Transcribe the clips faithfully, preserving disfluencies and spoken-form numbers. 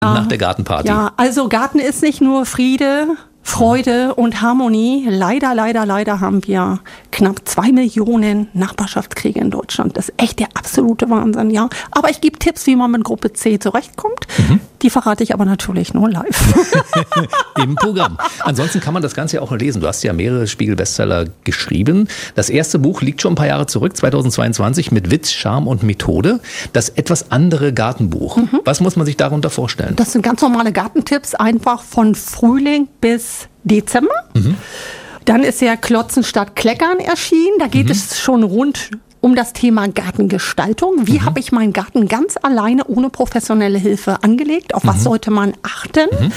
nach der Gartenparty. Ja, also Garten ist nicht nur Friede, Freude und Harmonie. Leider, leider, leider haben wir knapp zwei Millionen Nachbarschaftskriege in Deutschland. Das ist echt der absolute Wahnsinn, ja. Aber ich gebe Tipps, wie man mit Gruppe C zurechtkommt. Mhm. Die verrate ich aber natürlich nur live. Im Programm. Ansonsten kann man das Ganze ja auch lesen. Du hast ja mehrere Spiegel-Bestseller geschrieben. Das erste Buch liegt schon ein paar Jahre zurück, zweitausendzweiundzwanzig, mit Witz, Charme und Methode. Das etwas andere Gartenbuch. Mhm. Was muss man sich darunter vorstellen? Das sind ganz normale Gartentipps, einfach von Frühling bis Dezember. Mhm. Dann ist ja Klotzen statt Kleckern erschienen. Da geht mhm. es schon rund um das Thema Gartengestaltung. Wie mhm. habe ich meinen Garten ganz alleine ohne professionelle Hilfe angelegt? Auf mhm. was sollte man achten? Mhm.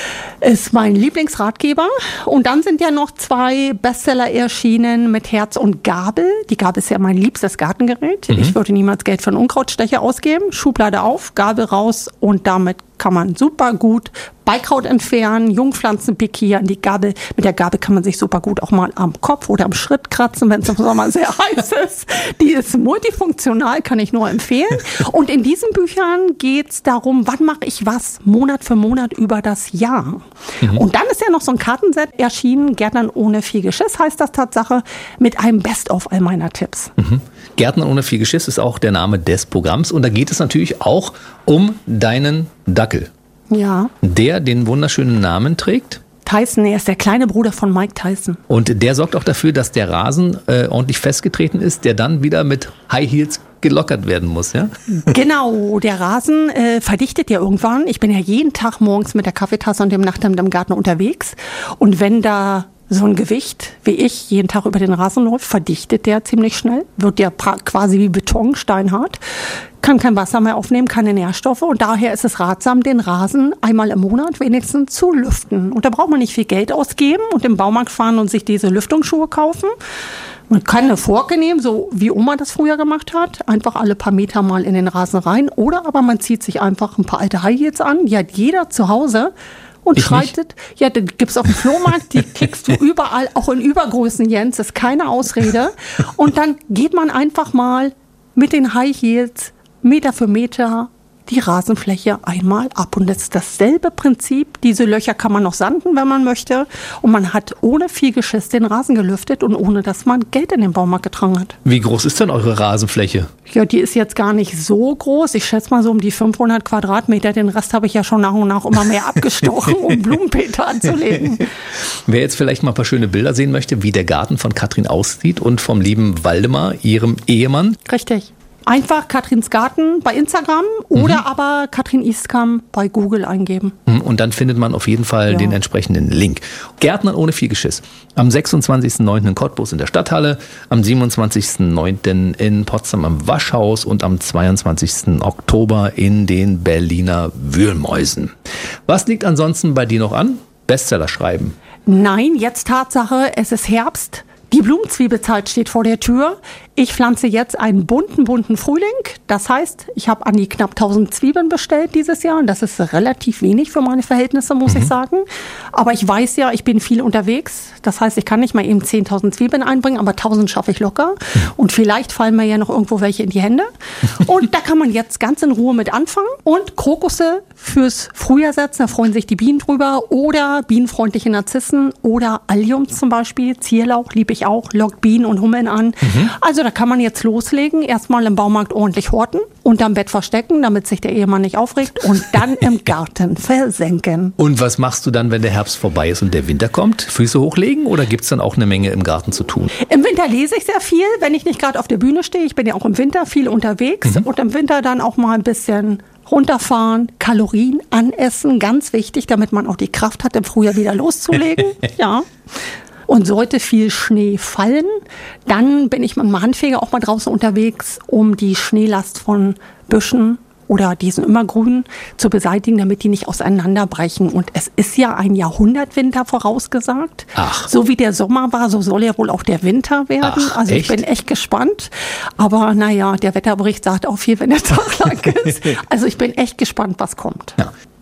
Ist mein Lieblingsratgeber. Und dann sind ja noch zwei Bestseller erschienen mit Herz und Gabel. Die Gabel ist ja mein liebstes Gartengerät. Mhm. Ich würde niemals Geld für einen Unkrautstecher ausgeben. Schublade auf, Gabel raus und damit kann man super gut Beikraut entfernen, Jungpflanzen pikieren. Die Gabel, mit der Gabel kann man sich super gut auch mal am Kopf oder am Schritt kratzen, wenn es im Sommer sehr heiß ist. Die ist multifunktional, kann ich nur empfehlen. Und in diesen Büchern geht es darum, wann mache ich was Monat für Monat über das Jahr. Mhm. Und dann ist ja noch so ein Kartenset erschienen, Gärtnern ohne viel Geschiss heißt das Tatsache, mit einem Best-of all meiner Tipps. Mhm. Gärtnern ohne viel Geschiss ist auch der Name des Programms. Und da geht es natürlich auch um deinen Dackel. Ja. Der den wunderschönen Namen trägt? Tyson, er ist der kleine Bruder von Mike Tyson. Und der sorgt auch dafür, dass der Rasen äh, ordentlich festgetreten ist, der dann wieder mit High Heels gelockert werden muss, ja? Genau, der Rasen äh, verdichtet ja irgendwann. Ich bin ja jeden Tag morgens mit der Kaffeetasse und dem Nachthemd im Garten unterwegs. Und wenn da so ein Gewicht wie ich jeden Tag über den Rasen läuft, verdichtet der ziemlich schnell, wird der quasi wie Beton, steinhart, kann kein Wasser mehr aufnehmen, keine Nährstoffe und daher ist es ratsam, den Rasen einmal im Monat wenigstens zu lüften. Und da braucht man nicht viel Geld ausgeben und im Baumarkt fahren und sich diese Lüftungsschuhe kaufen. Man kann eine Forke nehmen, so wie Oma das früher gemacht hat, einfach alle paar Meter mal in den Rasen rein oder aber man zieht sich einfach ein paar alte High Heels an, die hat jeder zu Hause. Und ich schreitet, nicht. Ja, die gibt's auf dem Flohmarkt, die kriegst du überall, auch in Übergrößen, Jens, ist keine Ausrede. Und dann geht man einfach mal mit den High Heels Meter für Meter die Rasenfläche einmal ab. Und das ist dasselbe Prinzip. Diese Löcher kann man noch sanden, wenn man möchte. Und man hat ohne viel Geschiss den Rasen gelüftet und ohne, dass man Geld in den Baumarkt getragen hat. Wie groß ist denn eure Rasenfläche? Ja, die ist jetzt gar nicht so groß. Ich schätze mal so um die fünfhundert Quadratmeter. Den Rest habe ich ja schon nach und nach immer mehr abgestochen, um Blumenbeete anzulegen. Wer jetzt vielleicht mal ein paar schöne Bilder sehen möchte, wie der Garten von Katrin aussieht und vom lieben Waldemar, ihrem Ehemann. Richtig. Einfach Katrins Garten bei Instagram oder mhm. aber Katrin Iskam bei Google eingeben. Und dann findet man auf jeden Fall ja. den entsprechenden Link. Gärtnern ohne viel Geschiss. Am sechsundzwanzigsten neunten in Cottbus in der Stadthalle, am siebenundzwanzigsten neunten in Potsdam am Waschhaus und am zweiundzwanzigsten Oktober in den Berliner Wühlmäusen. Was liegt ansonsten bei dir noch an? Bestseller schreiben? Nein, jetzt Tatsache, es ist Herbst. Die Blumenzwiebelzeit steht vor der Tür. Ich pflanze jetzt einen bunten, bunten Frühling. Das heißt, ich habe an die knapp tausend Zwiebeln bestellt dieses Jahr. Und das ist relativ wenig für meine Verhältnisse, muss mhm. ich sagen. Aber ich weiß ja, ich bin viel unterwegs. Das heißt, ich kann nicht mal eben zehntausend Zwiebeln einbringen, aber tausend schaffe ich locker. Und vielleicht fallen mir ja noch irgendwo welche in die Hände. Und da kann man jetzt ganz in Ruhe mit anfangen. Und Krokusse fürs Frühjahr setzen, da freuen sich die Bienen drüber. Oder bienenfreundliche Narzissen oder Alliums zum Beispiel. Zierlauch liebe ich auch, lockt Bienen und Hummeln an. Mhm. Also da kann man jetzt loslegen, erstmal im Baumarkt ordentlich horten, unterm Bett verstecken, damit sich der Ehemann nicht aufregt und dann im Garten versenken. Und was machst du dann, wenn der Herbst vorbei ist und der Winter kommt? Füße hochlegen oder gibt es dann auch eine Menge im Garten zu tun? Im Winter lese ich sehr viel, wenn ich nicht gerade auf der Bühne stehe. Ich bin ja auch im Winter viel unterwegs mhm. und im Winter dann auch mal ein bisschen runterfahren, Kalorien anessen, ganz wichtig, damit man auch die Kraft hat, im Frühjahr wieder loszulegen. Ja. Und sollte viel Schnee fallen, dann bin ich mit dem Handfeger auch mal draußen unterwegs, um die Schneelast von Büschen oder diesen Immergrünen zu beseitigen, damit die nicht auseinanderbrechen. Und es ist ja ein Jahrhundertwinter vorausgesagt. Ach. So wie der Sommer war, so soll ja wohl auch der Winter werden. Ach, also echt? Ich bin echt gespannt. Aber naja, der Wetterbericht sagt auch viel, wenn der Tag lang ist. Also ich bin echt gespannt, was kommt. Ja.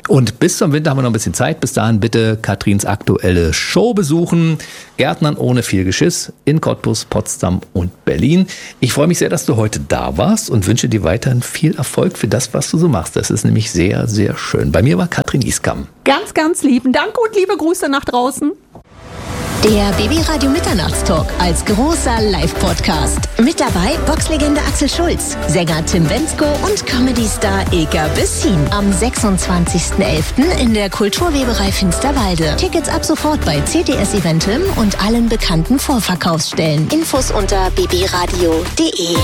Und bis zum Winter haben wir noch ein bisschen Zeit. Bis dahin bitte Katrins aktuelle Show besuchen. Gärtnern ohne viel Geschiss in Cottbus, Potsdam und Berlin. Ich freue mich sehr, dass du heute da warst und wünsche dir weiterhin viel Erfolg für das, was du so machst. Das ist nämlich sehr, sehr schön. Bei mir war Katrin Iskam. Ganz, ganz lieben Dank und liebe Grüße nach draußen. Der B B Radio Mitternachtstalk als großer Live-Podcast. Mit dabei Boxlegende Axel Schulz, Sänger Tim Bendzko und Comedy-Star Ilka Bessin. Am sechsundzwanzigsten elften in der Kulturweberei Finsterwalde. Tickets ab sofort bei C T S Eventim und allen bekannten Vorverkaufsstellen. Infos unter b b radio punkt d e.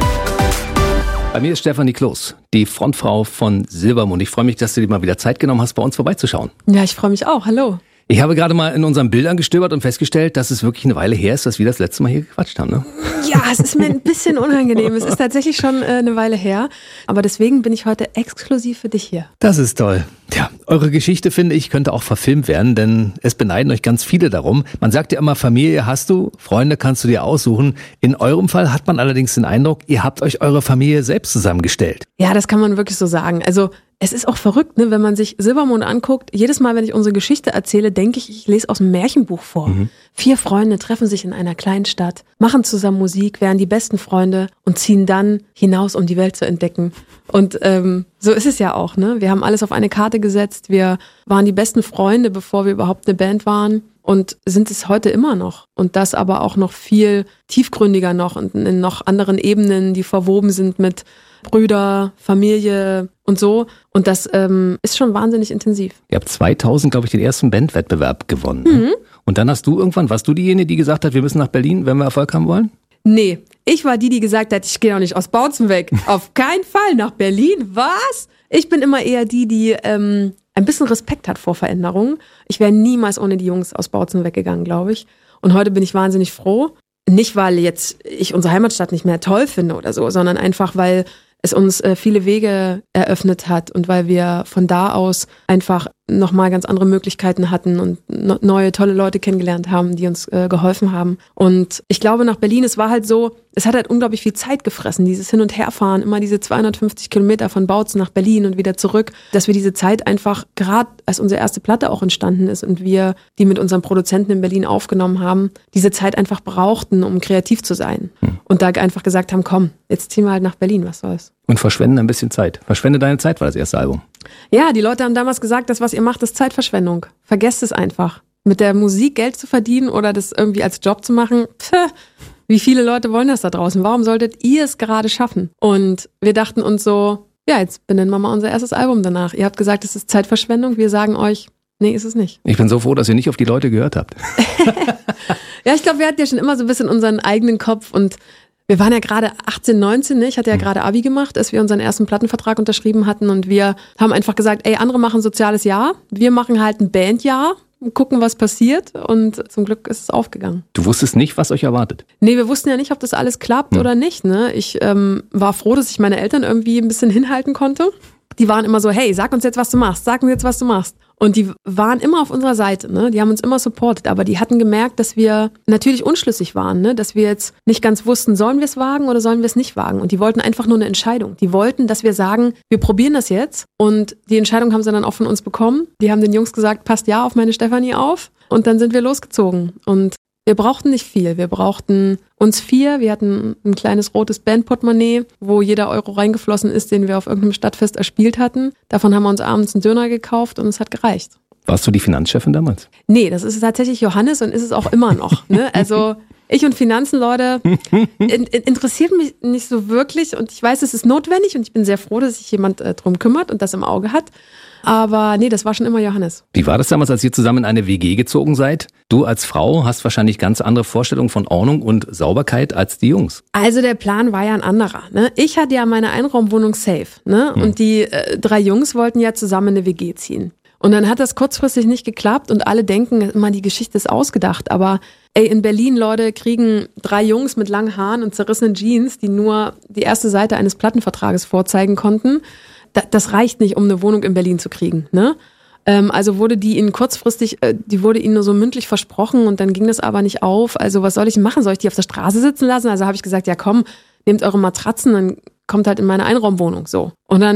Bei mir ist Stefanie Kloß, die Frontfrau von Silbermond. Ich freue mich, dass du dir mal wieder Zeit genommen hast, bei uns vorbeizuschauen. Ja, ich freue mich auch. Hallo. Ich habe gerade mal in unseren Bildern gestöbert und festgestellt, dass es wirklich eine Weile her ist, dass wir das letzte Mal hier gequatscht haben, ne? Ja, es ist mir ein bisschen unangenehm. Es ist tatsächlich schon äh, eine Weile her. Aber deswegen bin ich heute exklusiv für dich hier. Das ist toll. Ja, eure Geschichte, finde ich, könnte auch verfilmt werden, denn es beneiden euch ganz viele darum. Man sagt ja immer, Familie hast du, Freunde kannst du dir aussuchen. In eurem Fall hat man allerdings den Eindruck, ihr habt euch eure Familie selbst zusammengestellt. Ja, das kann man wirklich so sagen. Also es ist auch verrückt, ne, wenn man sich Silbermond anguckt. Jedes Mal, wenn ich unsere Geschichte erzähle, denke ich, ich lese aus dem Märchenbuch vor. Mhm. Vier Freunde treffen sich in einer kleinen Stadt, machen zusammen Musik, werden die besten Freunde und ziehen dann hinaus, um die Welt zu entdecken. Und ähm, so ist es ja auch, ne? Wir haben alles auf eine Karte gesetzt. Wir waren die besten Freunde, bevor wir überhaupt eine Band waren. Und sind es heute immer noch. Und das aber auch noch viel tiefgründiger noch und in noch anderen Ebenen, die verwoben sind mit Brüder, Familie und so. Und das ähm, ist schon wahnsinnig intensiv. Ihr habt zweitausend, glaube ich, den ersten Bandwettbewerb gewonnen. Ne? Mhm. Und dann hast du irgendwann, warst du diejenige, die gesagt hat, wir müssen nach Berlin, wenn wir Erfolg haben wollen? Nee, ich war die, die gesagt hat, ich gehe auch nicht aus Bautzen weg. Auf keinen Fall nach Berlin. Was? Ich bin immer eher die, die ähm, ein bisschen Respekt hat vor Veränderungen. Ich wäre niemals ohne die Jungs aus Bautzen weggegangen, glaube ich. Und heute bin ich wahnsinnig froh. Nicht, weil jetzt ich unsere Heimatstadt nicht mehr toll finde oder so, sondern einfach, weil es uns äh, viele Wege eröffnet hat und weil wir von da aus einfach nochmal ganz andere Möglichkeiten hatten und no- neue, tolle Leute kennengelernt haben, die uns äh, geholfen haben. Und ich glaube, nach Berlin, es war halt so, es hat halt unglaublich viel Zeit gefressen, dieses Hin- und Herfahren, immer diese zweihundertfünfzig Kilometer von Bautzen nach Berlin und wieder zurück, dass wir diese Zeit einfach, gerade als unsere erste Platte auch entstanden ist und wir die mit unserem Produzenten in Berlin aufgenommen haben, diese Zeit einfach brauchten, um kreativ zu sein. Hm. Und da einfach gesagt haben, komm, jetzt ziehen wir halt nach Berlin, was soll's. Und verschwenden ein bisschen Zeit. Verschwende deine Zeit war das erste Album. Ja, die Leute haben damals gesagt, das, was ihr macht, ist Zeitverschwendung. Vergesst es einfach. Mit der Musik Geld zu verdienen oder das irgendwie als Job zu machen, pff, wie viele Leute wollen das da draußen? Warum solltet ihr es gerade schaffen? Und wir dachten uns so, ja, jetzt benennen wir mal unser erstes Album danach. Ihr habt gesagt, es ist Zeitverschwendung. Wir sagen euch, nee, ist es nicht. Ich bin so froh, dass ihr nicht auf die Leute gehört habt. Ja, ich glaube, wir hatten ja schon immer so ein bisschen unseren eigenen Kopf und wir waren ja gerade achtzehn, neunzehn, ne? Ich hatte ja gerade Abi gemacht, als wir unseren ersten Plattenvertrag unterschrieben hatten und wir haben einfach gesagt, ey, andere machen soziales Jahr, wir machen halt ein Bandjahr, gucken, was passiert und zum Glück ist es aufgegangen. Du wusstest nicht, was euch erwartet? Nee, wir wussten ja nicht, ob das alles klappt hm. oder nicht, ne? Ich ähm, war froh, dass ich meine Eltern irgendwie ein bisschen hinhalten konnte. Die waren immer so, hey, sag uns jetzt, was du machst, sag uns jetzt, was du machst. Und die waren immer auf unserer Seite, ne? Die haben uns immer supportet, aber die hatten gemerkt, dass wir natürlich unschlüssig waren, ne? Dass wir jetzt nicht ganz wussten, sollen wir es wagen oder sollen wir es nicht wagen? Und die wollten einfach nur eine Entscheidung. Die wollten, dass wir sagen, wir probieren das jetzt. Und die Entscheidung haben sie dann auch von uns bekommen. Die haben den Jungs gesagt, passt ja auf meine Stefanie auf. Und dann sind wir losgezogen. Und wir brauchten nicht viel. Wir brauchten uns vier. Wir hatten ein kleines rotes Bandportemonnaie, wo jeder Euro reingeflossen ist, den wir auf irgendeinem Stadtfest erspielt hatten. Davon haben wir uns abends einen Döner gekauft und es hat gereicht. Warst du die Finanzchefin damals? Nee, das ist tatsächlich Johannes und ist es auch immer noch. Ne? Also ich und Finanzen, Leute, in, in, interessiert mich nicht so wirklich und ich weiß, es ist notwendig und ich bin sehr froh, dass sich jemand äh, drum kümmert und das im Auge hat. Aber nee, das war schon immer Johannes. Wie war das damals, als ihr zusammen in eine W G gezogen seid? Du als Frau hast wahrscheinlich ganz andere Vorstellungen von Ordnung und Sauberkeit als die Jungs. Also der Plan war ja ein anderer. Ne? Ich hatte ja meine Einraumwohnung safe. Ne? Hm. Und die äh, drei Jungs wollten ja zusammen in eine W G ziehen. Und dann hat das kurzfristig nicht geklappt und alle denken immer, die Geschichte ist ausgedacht. Aber ey, in Berlin, Leute, kriegen drei Jungs mit langen Haaren und zerrissenen Jeans, die nur die erste Seite eines Plattenvertrages vorzeigen konnten. Das reicht nicht, um eine Wohnung in Berlin zu kriegen, ne? Ähm, also wurde die ihnen kurzfristig, äh, die wurde ihnen nur so mündlich versprochen und dann ging das aber nicht auf. Also was soll ich machen? Soll ich die auf der Straße sitzen lassen? Also habe ich gesagt, ja komm, nehmt eure Matratzen, dann kommt halt in meine Einraumwohnung, so. Und dann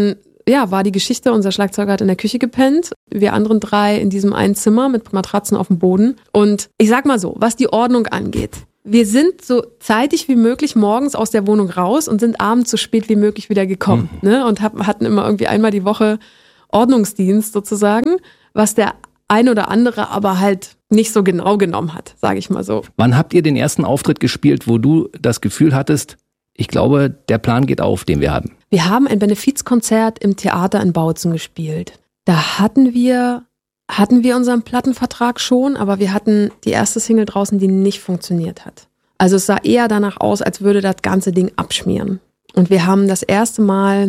ja, war die Geschichte, unser Schlagzeuger hat in der Küche gepennt, wir anderen drei in diesem einen Zimmer mit Matratzen auf dem Boden. Und ich sag mal so, was die Ordnung angeht, wir sind so zeitig wie möglich morgens aus der Wohnung raus und sind abends so spät wie möglich wieder gekommen. Mhm. Ne? Und hab, hatten immer irgendwie einmal die Woche Ordnungsdienst sozusagen, was der ein oder andere aber halt nicht so genau genommen hat, sage ich mal so. Wann habt ihr den ersten Auftritt gespielt, wo du das Gefühl hattest, ich glaube, der Plan geht auf, den wir hatten? Wir haben ein Benefizkonzert im Theater in Bautzen gespielt. Da hatten wir, hatten wir unseren Plattenvertrag schon, aber wir hatten die erste Single draußen, die nicht funktioniert hat. Also es sah eher danach aus, als würde das ganze Ding abschmieren. Und wir haben das erste Mal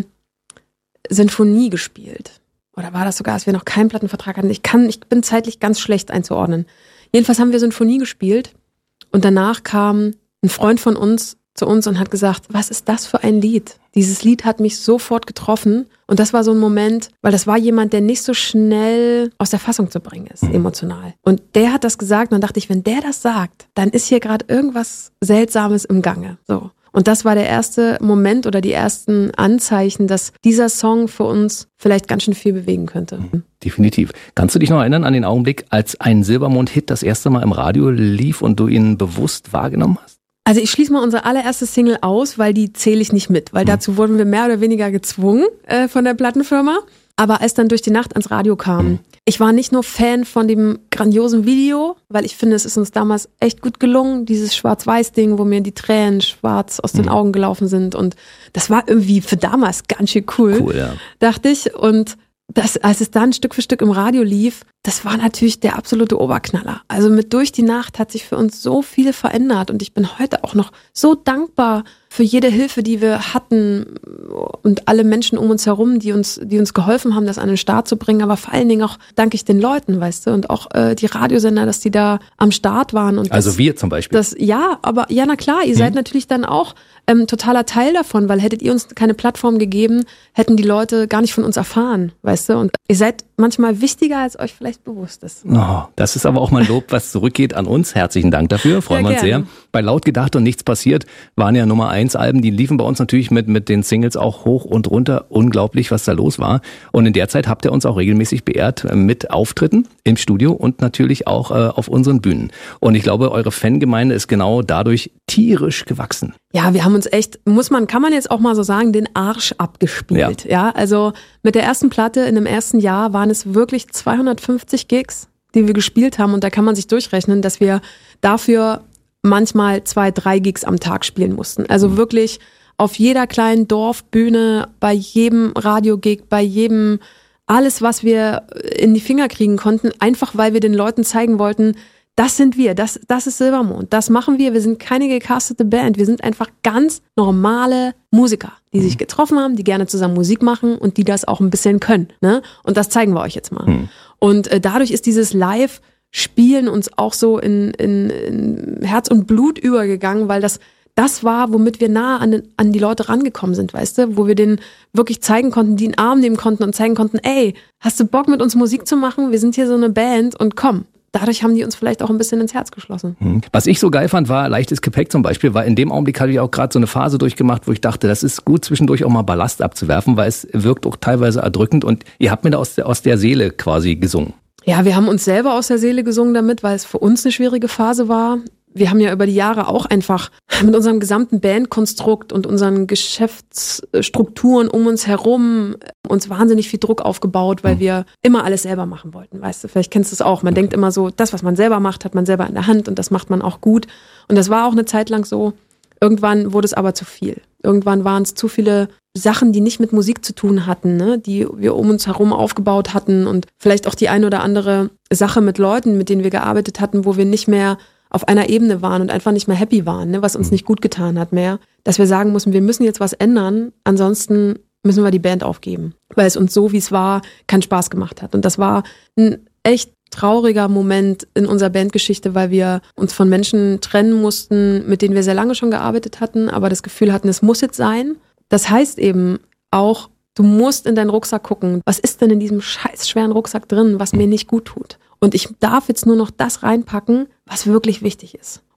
Sinfonie gespielt. Oder war das sogar, als wir noch keinen Plattenvertrag hatten? Ich kann, ich bin zeitlich ganz schlecht einzuordnen. Jedenfalls haben wir Sinfonie gespielt und danach kam ein Freund von uns zu uns und hat gesagt, was ist das für ein Lied? Dieses Lied hat mich sofort getroffen und das war so ein Moment, weil das war jemand, der nicht so schnell aus der Fassung zu bringen ist, emotional. Und der hat das gesagt und dann dachte ich, wenn der das sagt, dann ist hier gerade irgendwas Seltsames im Gange. So. Und das war der erste Moment oder die ersten Anzeichen, dass dieser Song für uns vielleicht ganz schön viel bewegen könnte. Definitiv. Kannst du dich noch erinnern an den Augenblick, als ein Silbermond-Hit das erste Mal im Radio lief und du ihn bewusst wahrgenommen hast? Also ich schließe mal unsere allererste Single aus, weil die zähle ich nicht mit, weil dazu wurden wir mehr oder weniger gezwungen äh, von der Plattenfirma. Aber als dann durch die Nacht ans Radio kam, ich war nicht nur Fan von dem grandiosen Video, weil ich finde, es ist uns damals echt gut gelungen, dieses Schwarz-Weiß-Ding, wo mir die Tränen schwarz aus den Augen gelaufen sind und das war irgendwie für damals ganz schön cool, cool ja. dachte ich. Und das, als es dann Stück für Stück im Radio lief, das war natürlich der absolute Oberknaller. Also mit Durch die Nacht hat sich für uns so viel verändert und ich bin heute auch noch so dankbar für jede Hilfe, die wir hatten und alle Menschen um uns herum, die uns, die uns geholfen haben, das an den Start zu bringen. Aber vor allen Dingen auch danke ich den Leuten, weißt du, und auch äh, die Radiosender, dass die da am Start waren. Und also das, wir zum Beispiel. Das, ja, aber ja, na klar, ihr hm. seid natürlich dann auch ähm, totaler Teil davon, weil hättet ihr uns keine Plattform gegeben, hätten die Leute gar nicht von uns erfahren, weißt du. Und ihr seid manchmal wichtiger, als euch vielleicht bewusst ist. Oh, das ist aber auch mal ein Lob, was zurückgeht an uns. Herzlichen Dank dafür, freuen wir uns sehr. Bei Laut gedacht und nichts passiert waren ja Nummer eins Alben, die liefen bei uns natürlich mit mit den Singles auch hoch und runter. Unglaublich, was da los war. Und in der Zeit habt ihr uns auch regelmäßig beehrt mit Auftritten im Studio und natürlich auch äh, auf unseren Bühnen. Und ich glaube, eure Fangemeinde ist genau dadurch tierisch gewachsen. Ja, wir haben uns echt, muss man, kann man jetzt auch mal so sagen, den Arsch abgespielt. Ja, ja, also mit der ersten Platte in dem ersten Jahr waren es wirklich zweihundertfünfzig Gigs, die wir gespielt haben. Und da kann man sich durchrechnen, dass wir dafür manchmal zwei, drei Gigs am Tag spielen mussten. Also mhm. wirklich auf jeder kleinen Dorfbühne, bei jedem Radiogig, bei jedem, alles, was wir in die Finger kriegen konnten, einfach weil wir den Leuten zeigen wollten, das sind wir, das, das ist Silbermond, das machen wir, wir sind keine gecastete Band, wir sind einfach ganz normale Musiker, die sich getroffen haben, die gerne zusammen Musik machen und die das auch ein bisschen können, ne? Und das zeigen wir euch jetzt mal. Mhm. Und äh, dadurch ist dieses Live-Spielen uns auch so in, in, in Herz und Blut übergegangen, weil das das war, womit wir nah an, den, an die Leute rangekommen sind, weißt du, wo wir denen wirklich zeigen konnten, die einen Arm nehmen konnten und zeigen konnten, ey, hast du Bock mit uns Musik zu machen? Wir sind hier so eine Band und komm. Dadurch haben die uns vielleicht auch ein bisschen ins Herz geschlossen. Was ich so geil fand, war leichtes Gepäck zum Beispiel, weil in dem Augenblick hatte ich auch gerade so eine Phase durchgemacht, wo ich dachte, das ist gut, zwischendurch auch mal Ballast abzuwerfen, weil es wirkt auch teilweise erdrückend und ihr habt mir da aus der, aus der Seele quasi gesungen. Ja, wir haben uns selber aus der Seele gesungen damit, weil es für uns eine schwierige Phase war. Wir haben ja über die Jahre auch einfach mit unserem gesamten Bandkonstrukt und unseren Geschäftsstrukturen um uns herum uns wahnsinnig viel Druck aufgebaut, weil wir immer alles selber machen wollten, weißt du, vielleicht kennst du es auch. Man denkt immer so, das, was man selber macht, hat man selber in der Hand und das macht man auch gut. Und das war auch eine Zeit lang so. Irgendwann wurde es aber zu viel. Irgendwann waren es zu viele Sachen, die nicht mit Musik zu tun hatten, ne? Die wir um uns herum aufgebaut hatten und vielleicht auch die eine oder andere Sache mit Leuten, mit denen wir gearbeitet hatten, wo wir nicht mehr auf einer Ebene waren und einfach nicht mehr happy waren, ne, was uns nicht gut getan hat mehr, dass wir sagen mussten, wir müssen jetzt was ändern, ansonsten müssen wir die Band aufgeben, weil es uns so, wie es war, keinen Spaß gemacht hat. Und das war ein echt trauriger Moment in unserer Bandgeschichte, weil wir uns von Menschen trennen mussten, mit denen wir sehr lange schon gearbeitet hatten, aber das Gefühl hatten, es muss jetzt sein. Das heißt eben auch, du musst in deinen Rucksack gucken, was ist denn in diesem scheiß schweren Rucksack drin, was mir nicht gut tut. Und ich darf jetzt nur noch das reinpacken, was wirklich wichtig ist.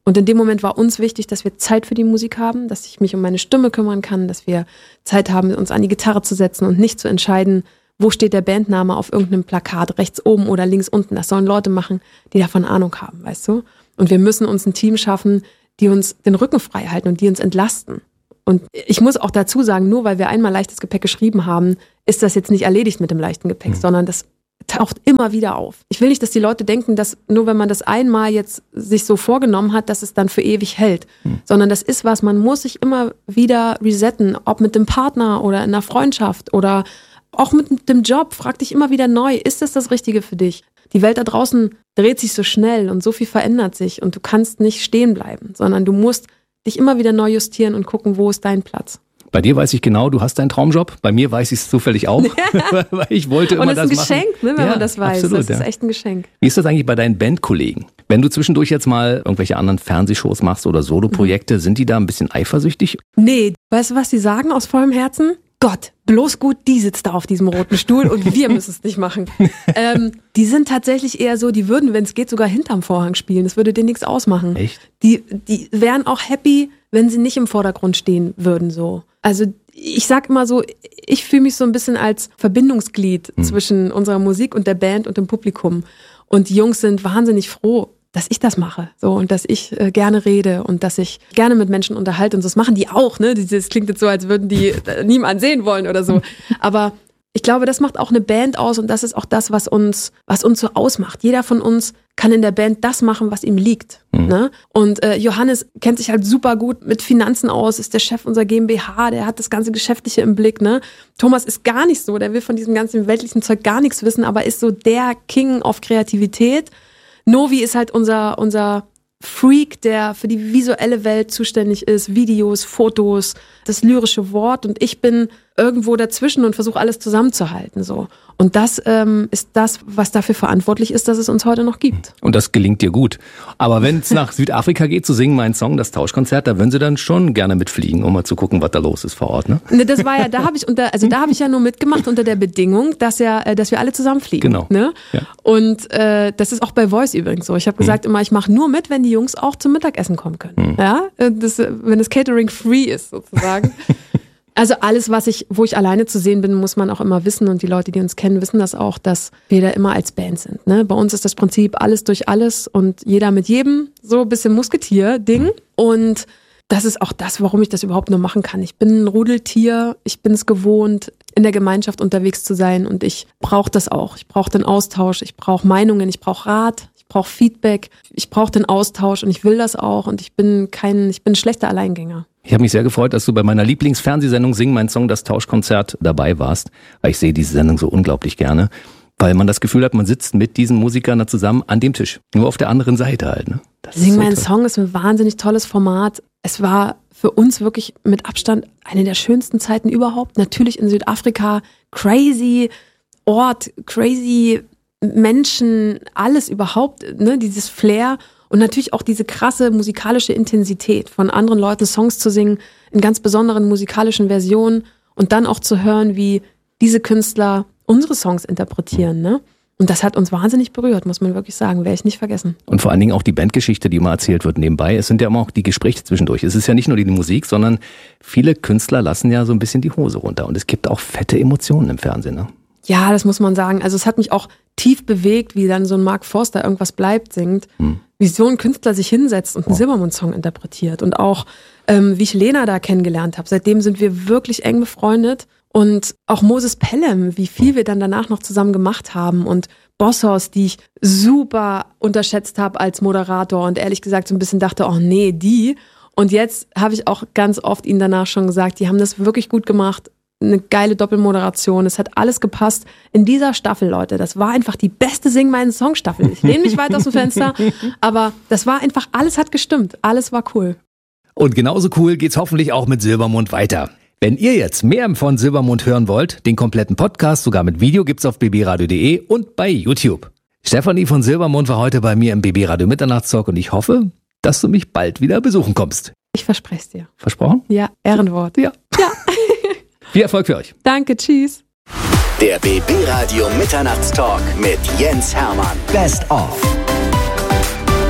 Und in dem Moment war uns wichtig, dass wir Zeit für die Musik haben, dass ich mich um meine Stimme kümmern kann, dass wir Zeit haben, uns an die Gitarre zu setzen und nicht zu entscheiden, wo steht der Bandname auf irgendeinem Plakat, rechts oben oder links unten. Das sollen Leute machen, die davon Ahnung haben, weißt du? Und wir müssen uns ein Team schaffen, die uns den Rücken frei halten und die uns entlasten. Und ich muss auch dazu sagen, nur weil wir einmal leichtes Gepäck geschrieben haben, ist das jetzt nicht erledigt mit dem leichten Gepäck, mhm. sondern das taucht immer wieder auf. Ich will nicht, dass die Leute denken, dass nur wenn man das einmal jetzt sich so vorgenommen hat, dass es dann für ewig hält, mhm. sondern das ist was, man muss sich immer wieder resetten, ob mit dem Partner oder in einer Freundschaft oder auch mit dem Job. Frag dich immer wieder neu, ist das das Richtige für dich? Die Welt da draußen dreht sich so schnell und so viel verändert sich und du kannst nicht stehen bleiben, sondern du musst dich immer wieder neu justieren und gucken, wo ist dein Platz. Bei dir weiß ich genau, du hast deinen Traumjob. Bei mir weiß ich es zufällig auch, weil ich wollte immer das machen. Und das ist ein Geschenk, ne, wenn ja, man das weiß. Absolut, das ist ja. echt ein Geschenk. Wie ist das eigentlich bei deinen Bandkollegen? Wenn du zwischendurch jetzt mal irgendwelche anderen Fernsehshows machst oder Soloprojekte, mhm. sind die da ein bisschen eifersüchtig? Nee, weißt du, was die sagen aus vollem Herzen? Gott, bloß gut, die sitzt da auf diesem roten Stuhl und wir müssen es nicht machen. ähm, die sind tatsächlich eher so, die würden, wenn es geht, sogar hinterm Vorhang spielen. Das würde denen nichts ausmachen. Echt? Die, die wären auch happy, wenn sie nicht im Vordergrund stehen würden. So. Also ich sag immer so, ich fühle mich so ein bisschen als Verbindungsglied hm. zwischen unserer Musik und der Band und dem Publikum. Und die Jungs sind wahnsinnig froh, dass ich das mache, so, und dass ich äh, gerne rede und dass ich gerne mit Menschen unterhalte und so. Das machen die auch, ne? Das klingt jetzt so, als würden die äh, niemanden sehen wollen oder so. Aber ich glaube, das macht auch eine Band aus und das ist auch das, was uns, was uns so ausmacht. Jeder von uns kann in der Band das machen, was ihm liegt. Mhm. Ne? Und äh, Johannes kennt sich halt super gut mit Finanzen aus, ist der Chef unserer GmbH, der hat das ganze Geschäftliche im Blick. Ne? Thomas ist gar nicht so, der will von diesem ganzen weltlichen Zeug gar nichts wissen, aber ist so der King of Kreativität. Novi ist halt unser, unser Freak, der für die visuelle Welt zuständig ist, Videos, Fotos, das lyrische Wort, und ich bin irgendwo dazwischen und versuche alles zusammenzuhalten, so. Und das ähm, ist das, was dafür verantwortlich ist, dass es uns heute noch gibt. Und das gelingt dir gut. Aber wenn es nach Südafrika geht, zu singen meinen Song, das Tauschkonzert, da würden sie dann schon gerne mitfliegen, um mal zu gucken, was da los ist vor Ort, ne? Ne, das war ja, da habe ich unter, also da habe ich ja nur mitgemacht unter der Bedingung, dass ja, äh, dass wir alle zusammen fliegen. Genau. Ne? Ja. Und äh, das ist auch bei Voice übrigens so. Ich habe gesagt mhm. immer, ich mache nur mit, wenn die Jungs auch zum Mittagessen kommen können. Mhm. Ja, das, wenn das Catering free ist sozusagen. Also alles, was ich, wo ich alleine zu sehen bin, muss man auch immer wissen, und die Leute, die uns kennen, wissen das auch, dass wir da immer als Band sind. Ne? Bei uns ist das Prinzip alles durch alles und jeder mit jedem, so ein bisschen Musketier-Ding. Und das ist auch das, warum ich das überhaupt nur machen kann. Ich bin ein Rudeltier, ich bin es gewohnt, in der Gemeinschaft unterwegs zu sein, und ich brauche das auch. Ich brauche den Austausch, ich brauche Meinungen, ich brauche Rat, ich brauche Feedback, ich brauche den Austausch, und ich will das auch, und ich bin kein, ich bin ein schlechter Alleingänger. Ich habe mich sehr gefreut, dass du bei meiner Lieblingsfernsehsendung Sing mein Song, das Tauschkonzert dabei warst, weil ich sehe diese Sendung so unglaublich gerne, weil man das Gefühl hat, man sitzt mit diesen Musikern da zusammen an dem Tisch, nur auf der anderen Seite halt. Ne? Sing mein Song ist ein wahnsinnig tolles Format. Es war für uns wirklich mit Abstand eine der schönsten Zeiten überhaupt. Natürlich in Südafrika, crazy Ort, crazy Menschen, alles überhaupt, ne, dieses Flair. Und natürlich auch diese krasse musikalische Intensität, von anderen Leuten Songs zu singen, in ganz besonderen musikalischen Versionen, und dann auch zu hören, wie diese Künstler unsere Songs interpretieren, ne? Und das hat uns wahnsinnig berührt, muss man wirklich sagen, werde ich nicht vergessen. Und vor allen Dingen auch die Bandgeschichte, die immer erzählt wird nebenbei. Es sind ja immer auch die Gespräche zwischendurch. Es ist ja nicht nur die Musik, sondern viele Künstler lassen ja so ein bisschen die Hose runter. Und es gibt auch fette Emotionen im Fernsehen, ne? Ja, das muss man sagen. Also es hat mich auch tief bewegt, wie dann so ein Mark Forster irgendwas bleibt singt. Hm. Wie so ein Künstler sich hinsetzt und einen oh. Silbermond-Song interpretiert. Und auch, ähm, wie ich Lena da kennengelernt habe. Seitdem sind wir wirklich eng befreundet. Und auch Moses Pelham, wie viel wir dann danach noch zusammen gemacht haben. Und Bosshaus, die ich super unterschätzt habe als Moderator und ehrlich gesagt so ein bisschen dachte, oh nee, die. Und jetzt habe ich auch ganz oft ihnen danach schon gesagt, die haben das wirklich gut gemacht. Eine geile Doppelmoderation, es hat alles gepasst. In dieser Staffel, Leute, das war einfach die beste Sing meinen Song Staffel. Ich lehne mich weit aus dem Fenster, aber das war einfach, alles hat gestimmt, alles war cool. Und genauso cool geht's hoffentlich auch mit Silbermond weiter. Wenn ihr jetzt mehr von Silbermond hören wollt, den kompletten Podcast, sogar mit Video, gibt's auf b b radio punkt d e und bei YouTube. Stefanie von Silbermond war heute bei mir im B B Radio Mitternachtstalk, und ich hoffe, dass du mich bald wieder besuchen kommst. Ich verspreche es dir. Versprochen? Ja, Ehrenwort. Ja. Ja. Viel Erfolg für euch. Danke, tschüss. Der B B Radio Mitternachtstalk mit Jens Hermann. Best of.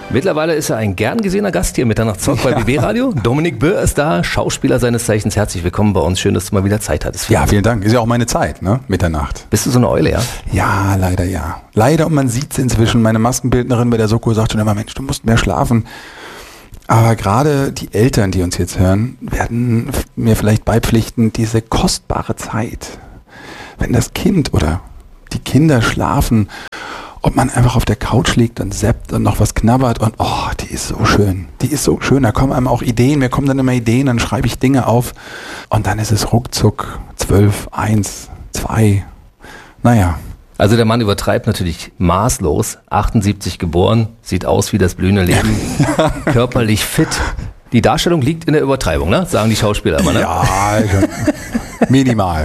Mittlerweile ist er ein gern gesehener Gast hier Mitternachtstalk bei B B Radio. Dominik Böhr ist da, Schauspieler seines Zeichens. Herzlich willkommen bei uns. Schön, dass du mal wieder Zeit hattest. Ja, vielen Dank. Ist ja auch meine Zeit, ne? Mitternacht. Bist du so eine Eule, ja? Ja, leider ja. Leider, und man sieht es inzwischen. Meine Maskenbildnerin bei der Soko sagt schon immer, Mensch, du musst mehr schlafen. Aber gerade die Eltern, die uns jetzt hören, werden mir vielleicht beipflichten, diese kostbare Zeit, wenn das Kind oder die Kinder schlafen, ob man einfach auf der Couch liegt und zappt und noch was knabbert und oh, die ist so schön, die ist so schön, da kommen einem auch Ideen, mir kommen dann immer Ideen, dann schreibe ich Dinge auf und dann ist es ruckzuck zwölf, eins, zwei, naja. Also der Mann übertreibt natürlich maßlos, achtundsiebzig geboren, sieht aus wie das blühende Leben, körperlich fit. Die Darstellung liegt in der Übertreibung, ne? Sagen die Schauspieler immer, ne? Ja, minimal.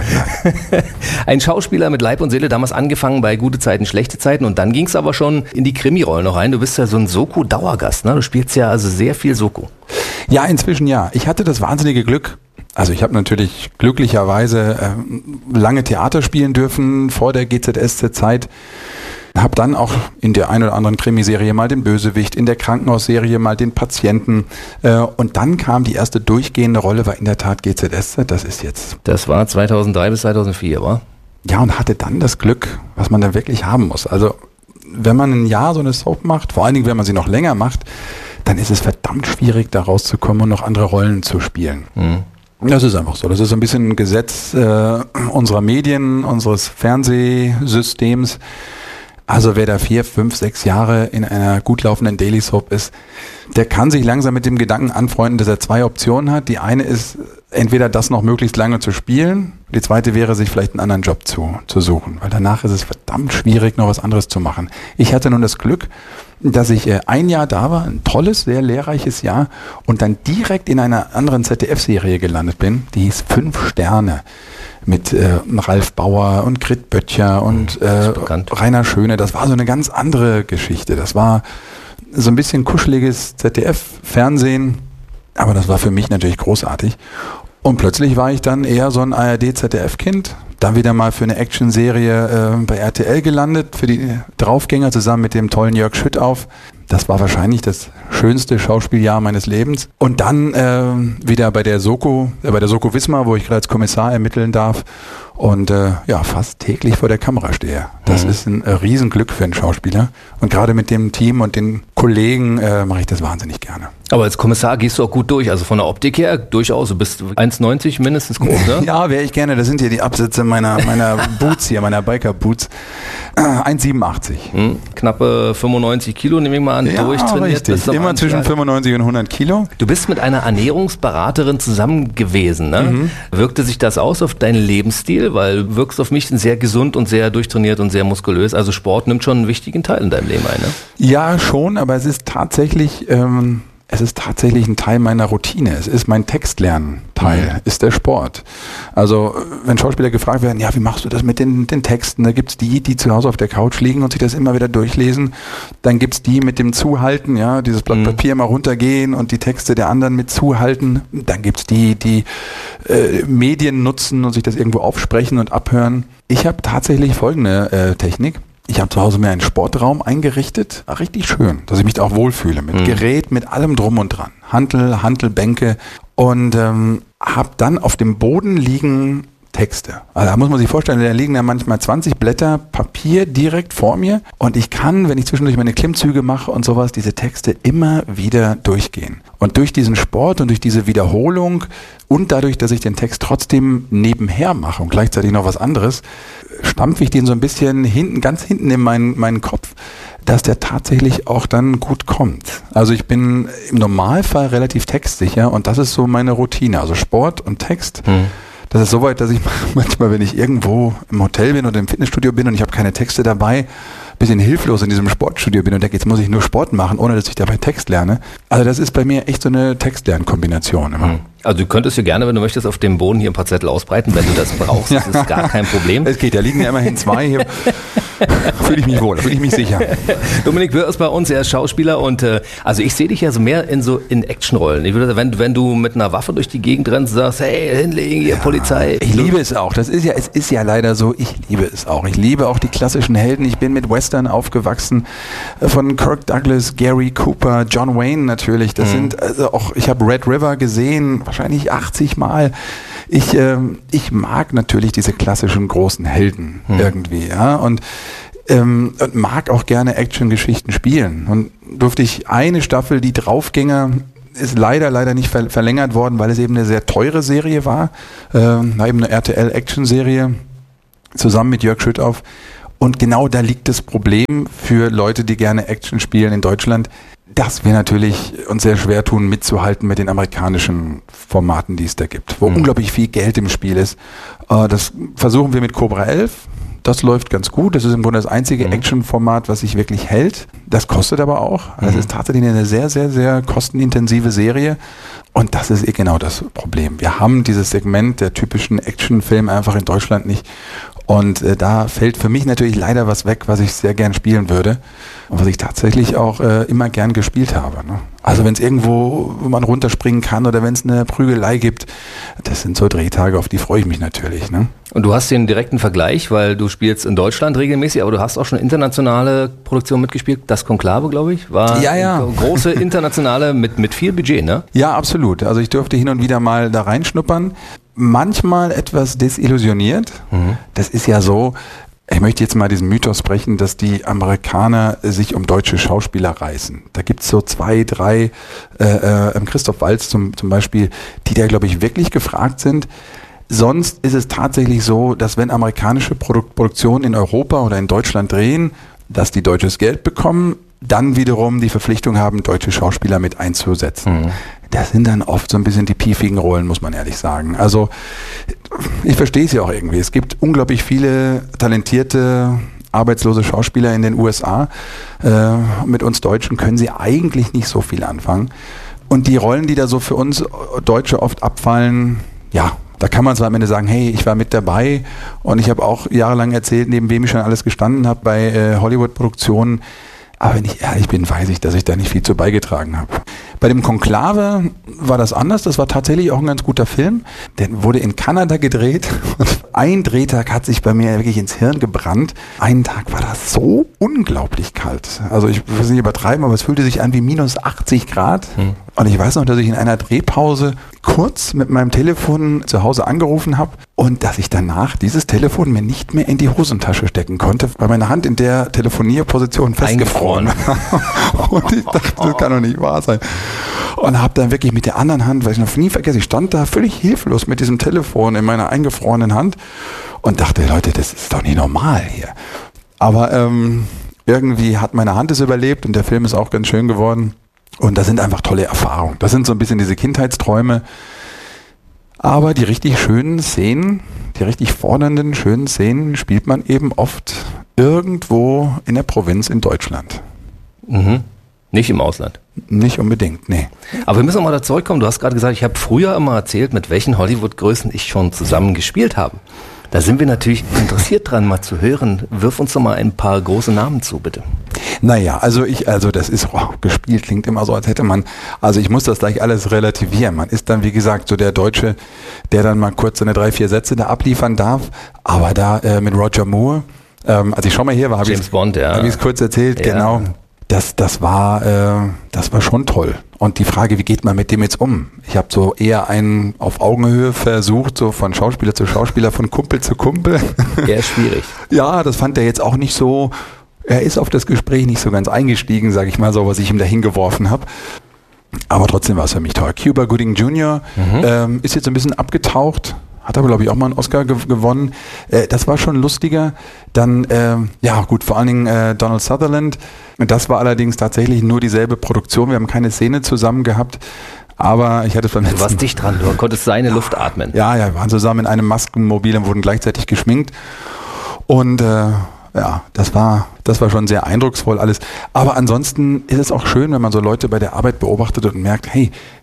Ein Schauspieler mit Leib und Seele, damals angefangen bei Gute Zeiten, Schlechte Zeiten und dann ging es aber schon in die Krimi-Rollen noch rein. Du bist ja so ein Soko-Dauergast, ne? Du spielst ja also sehr viel Soko. Ja, inzwischen ja. Ich hatte das wahnsinnige Glück. Also ich habe natürlich glücklicherweise äh, lange Theater spielen dürfen vor der G Z S Z-Zeit. Habe dann auch in der ein oder anderen Krimiserie mal den Bösewicht, in der Krankenhausserie mal den Patienten. Äh, und dann kam die erste durchgehende Rolle, war in der Tat G Z S Z, das ist jetzt. Das war zweitausenddrei bis zweitausendvier, war? Ja, und hatte dann das Glück, was man da wirklich haben muss. Also wenn man ein Jahr so eine Soap macht, vor allen Dingen, wenn man sie noch länger macht, dann ist es verdammt schwierig, da rauszukommen und noch andere Rollen zu spielen. Mhm. Das ist einfach so. Das ist so ein bisschen ein Gesetz äh, unserer Medien, unseres Fernsehsystems. Also wer da vier, fünf, sechs Jahre in einer gut laufenden Daily Soap ist, der kann sich langsam mit dem Gedanken anfreunden, dass er zwei Optionen hat. Die eine ist, entweder das noch möglichst lange zu spielen. Die zweite wäre, sich vielleicht einen anderen Job zu, zu suchen. Weil danach ist es verdammt schwierig, noch was anderes zu machen. Ich hatte nun das Glück, dass ich äh, ein Jahr da war, ein tolles, sehr lehrreiches Jahr und dann direkt in einer anderen Z D F-Serie gelandet bin. Die hieß Fünf Sterne. Mit äh, Ralf Bauer und Grit Böttcher und äh, Rainer Schöne. Das war so eine ganz andere Geschichte. Das war so ein bisschen kuscheliges Z D F-Fernsehen, aber das war für mich natürlich großartig. Und plötzlich war ich dann eher so ein A R D-Z D F-Kind. Dann wieder mal für eine Actionserie äh, bei R T L gelandet, für die Draufgänger zusammen mit dem tollen Jörg Schüttauf. Das war wahrscheinlich das schönste Schauspieljahr meines Lebens. Und dann äh, wieder bei der Soko, äh, bei der Soko Wismar, wo ich gerade als Kommissar ermitteln darf und äh, ja fast täglich vor der Kamera stehe. Das mhm. ist ein äh, Riesenglück für einen Schauspieler. Und gerade mit dem Team und den Kollegen äh, mache ich das wahnsinnig gerne. Aber als Kommissar gehst du auch gut durch, also von der Optik her durchaus. Du bist eins neunzig mindestens groß, ne? Ja, wäre ich gerne. Das sind hier die Absätze meiner, meiner Boots hier, meiner Biker-Boots. Äh, eins siebenundachtzig. Hm, knappe fünfundneunzig Kilo, nehme ich mal an, ja, durchtrainiert. Richtig. Immer zwischen fünfundneunzig und hundert Kilo. Du bist mit einer Ernährungsberaterin zusammen gewesen, ne? Mhm. Wirkte sich das aus auf deinen Lebensstil? Weil du wirkst auf mich sehr gesund und sehr durchtrainiert und sehr muskulös. Also Sport nimmt schon einen wichtigen Teil in deinem Leben ein, ne? Ja, schon, aber es ist tatsächlich... Ähm Es ist tatsächlich ein Teil meiner Routine. Es ist mein Textlernen-Teil, mhm. ist der Sport. Also wenn Schauspieler gefragt werden, ja, wie machst du das mit den, den Texten? Da gibt's die, die zu Hause auf der Couch liegen und sich das immer wieder durchlesen. Dann gibt's die mit dem Zuhalten, ja, dieses Blatt mhm. Papier mal runtergehen und die Texte der anderen mit zuhalten. Dann gibt's die, die äh, Medien nutzen und sich das irgendwo aufsprechen und abhören. Ich habe tatsächlich folgende äh, Technik. Ich habe zu Hause mir einen Sportraum eingerichtet, ach, richtig schön, dass ich mich da auch wohlfühle, mit mhm. Gerät, mit allem drum und dran, Hantel, Hantelbänke und ähm, habe dann auf dem Boden liegen Texte. Also da muss man sich vorstellen, da liegen ja manchmal zwanzig Blätter Papier direkt vor mir und ich kann, wenn ich zwischendurch meine Klimmzüge mache und sowas, diese Texte immer wieder durchgehen. Und durch diesen Sport und durch diese Wiederholung und dadurch, dass ich den Text trotzdem nebenher mache und gleichzeitig noch was anderes, stampfe ich den so ein bisschen hinten, ganz hinten in meinen, meinen Kopf, dass der tatsächlich auch dann gut kommt. Also ich bin im Normalfall relativ textsicher und das ist so meine Routine. Also Sport und Text. Hm. Das ist soweit, dass ich manchmal, wenn ich irgendwo im Hotel bin oder im Fitnessstudio bin und ich habe keine Texte dabei, ein bisschen hilflos in diesem Sportstudio bin und denke, jetzt muss ich nur Sport machen, ohne dass ich dabei Text lerne. Also das ist bei mir echt so eine Textlernkombination immer. Also du könntest ja gerne, wenn du möchtest, auf dem Boden hier ein paar Zettel ausbreiten, wenn du das brauchst. Das ist gar kein Problem. Es geht, da liegen ja immerhin zwei hier. Fühle ich mich wohl, fühle ich mich sicher. Dominik Wirr ist bei uns, er ist Schauspieler und äh, also ich sehe dich ja so mehr in so in Actionrollen. Ich würde, wenn, wenn du mit einer Waffe durch die Gegend rennst und sagst, hey, hinlegen hier, ja, Polizei. Ich liebe es auch. Das ist ja, es ist ja leider so, ich liebe es auch. Ich liebe auch die klassischen Helden. Ich bin mit Western aufgewachsen, von Kirk Douglas, Gary Cooper, John Wayne natürlich. Das mhm. sind also auch, ich habe Red River gesehen, wahrscheinlich achtzig Mal. Ich, ähm, ich mag natürlich diese klassischen großen Helden mhm. irgendwie, ja, und Ähm, und mag auch gerne Action-Geschichten spielen. Und durfte ich eine Staffel, die Draufgänger, ist leider, leider nicht ver- verlängert worden, weil es eben eine sehr teure Serie war. Ähm, eben eine R T L-Action-Serie, zusammen mit Jörg Schüttauf. Und genau da liegt das Problem für Leute, die gerne Action spielen in Deutschland, dass wir natürlich uns sehr schwer tun, mitzuhalten mit den amerikanischen Formaten, die es da gibt, wo mhm. unglaublich viel Geld im Spiel ist. Äh, das versuchen wir mit Cobra elf. Das läuft ganz gut. Das ist im Grunde das einzige mhm. Action-Format, was sich wirklich hält. Das kostet aber auch. Das mhm. ist tatsächlich eine sehr, sehr, sehr kostenintensive Serie. Und das ist eh genau das Problem. Wir haben dieses Segment der typischen Actionfilme einfach in Deutschland nicht. Und äh, da fällt für mich natürlich leider was weg, was ich sehr gern spielen würde und was ich tatsächlich auch äh, immer gern gespielt habe. Ne? Also wenn es irgendwo, wo man runterspringen kann oder wenn es eine Prügelei gibt, das sind so Drehtage, auf die freue ich mich natürlich. Ne? Und du hast den direkten Vergleich, weil du spielst in Deutschland regelmäßig, aber du hast auch schon internationale Produktionen mitgespielt. Das Konklave, glaube ich, war ja, ja. eine große internationale mit, mit viel Budget, ne? Ja, absolut. Also ich durfte hin und wieder mal da reinschnuppern. Manchmal etwas desillusioniert. Mhm. Das ist ja so, ich möchte jetzt mal diesen Mythos brechen, dass die Amerikaner sich um deutsche Schauspieler reißen. Da gibt's so zwei, drei, äh, äh, Christoph Waltz zum, zum Beispiel, die da, glaube ich, wirklich gefragt sind. Sonst ist es tatsächlich so, dass wenn amerikanische Produ- Produktionen in Europa oder in Deutschland drehen, dass die deutsches Geld bekommen, dann wiederum die Verpflichtung haben, deutsche Schauspieler mit einzusetzen. Mhm. Das sind dann oft so ein bisschen die piefigen Rollen, muss man ehrlich sagen. Also ich verstehe es ja auch irgendwie. Es gibt unglaublich viele talentierte, arbeitslose Schauspieler in den U S A. Äh, mit uns Deutschen können sie eigentlich nicht so viel anfangen. Und die Rollen, die da so für uns Deutsche oft abfallen, ja, da kann man zwar am Ende sagen, hey, ich war mit dabei und ich habe auch jahrelang erzählt, neben wem ich schon alles gestanden habe bei äh, Hollywood-Produktionen. Aber wenn ich ehrlich bin, weiß ich, dass ich da nicht viel zu beigetragen habe. Bei dem Konklave war das anders. Das war tatsächlich auch ein ganz guter Film. Der wurde in Kanada gedreht. Ein Drehtag hat sich bei mir wirklich ins Hirn gebrannt. Einen Tag war das so unglaublich kalt. Also ich will es nicht übertreiben, aber es fühlte sich an wie minus achtzig Grad. Hm. Und ich weiß noch, dass ich in einer Drehpause kurz mit meinem Telefon zu Hause angerufen habe und dass ich danach dieses Telefon mir nicht mehr in die Hosentasche stecken konnte, weil meine Hand in der Telefonierposition festgefroren war. Und ich dachte, das kann doch nicht wahr sein. Und habe dann wirklich mit der anderen Hand, weil ich noch nie vergesse, ich stand da völlig hilflos mit diesem Telefon in meiner eingefrorenen Hand und dachte, Leute, das ist doch nicht normal hier. Aber ähm, irgendwie hat meine Hand es überlebt und der Film ist auch ganz schön geworden. Und das sind einfach tolle Erfahrungen. Das sind so ein bisschen diese Kindheitsträume. Aber die richtig schönen Szenen, die richtig fordernden, schönen Szenen spielt man eben oft irgendwo in der Provinz in Deutschland. Mhm. Nicht im Ausland. Nicht unbedingt, nee. Aber wir müssen nochmal da zurückkommen. Du hast gerade gesagt, ich habe früher immer erzählt, mit welchen Hollywood-Größen ich schon zusammen gespielt habe. Da sind wir natürlich interessiert dran, mal zu hören. Wirf uns doch mal ein paar große Namen zu, bitte. Naja, also ich, also das ist, oh, gespielt klingt immer so, als hätte man, also ich muss das gleich alles relativieren. Man ist dann, wie gesagt, so der Deutsche, der dann mal kurz seine drei, vier Sätze da abliefern darf. Aber da äh, mit Roger Moore, ähm, als ich schon mal hier war, habe ich ja. es kurz erzählt, ja. Genau. Das, das war, äh, das war schon toll. Und die Frage, wie geht man mit dem jetzt um? Ich habe so eher einen auf Augenhöhe versucht, so von Schauspieler zu Schauspieler, von Kumpel zu Kumpel. Eher schwierig. Ja, das fand er jetzt auch nicht so. Er ist auf das Gespräch nicht so ganz eingestiegen, sage ich mal so, was ich ihm da hingeworfen habe. Aber trotzdem war es für mich toll. Cuba Gooding Junior Mhm. Ähm, ist jetzt ein bisschen abgetaucht. Hat aber, glaube ich, auch mal einen Oscar ge- gewonnen. Äh, das war schon lustiger. Dann, äh, ja gut, vor allen Dingen äh, Donald Sutherland. Das war allerdings tatsächlich nur dieselbe Produktion. Wir haben keine Szene zusammen gehabt. Aber ich hatte es beim letzten... Du warst dicht dran, du konntest seine Luft atmen. Ja, ja, wir waren zusammen in einem Maskenmobil und wurden gleichzeitig geschminkt. Und äh, ja, das war, das war schon sehr eindrucksvoll alles. Aber ansonsten ist es auch schön, wenn man so Leute bei der Arbeit beobachtet und merkt, hey, die,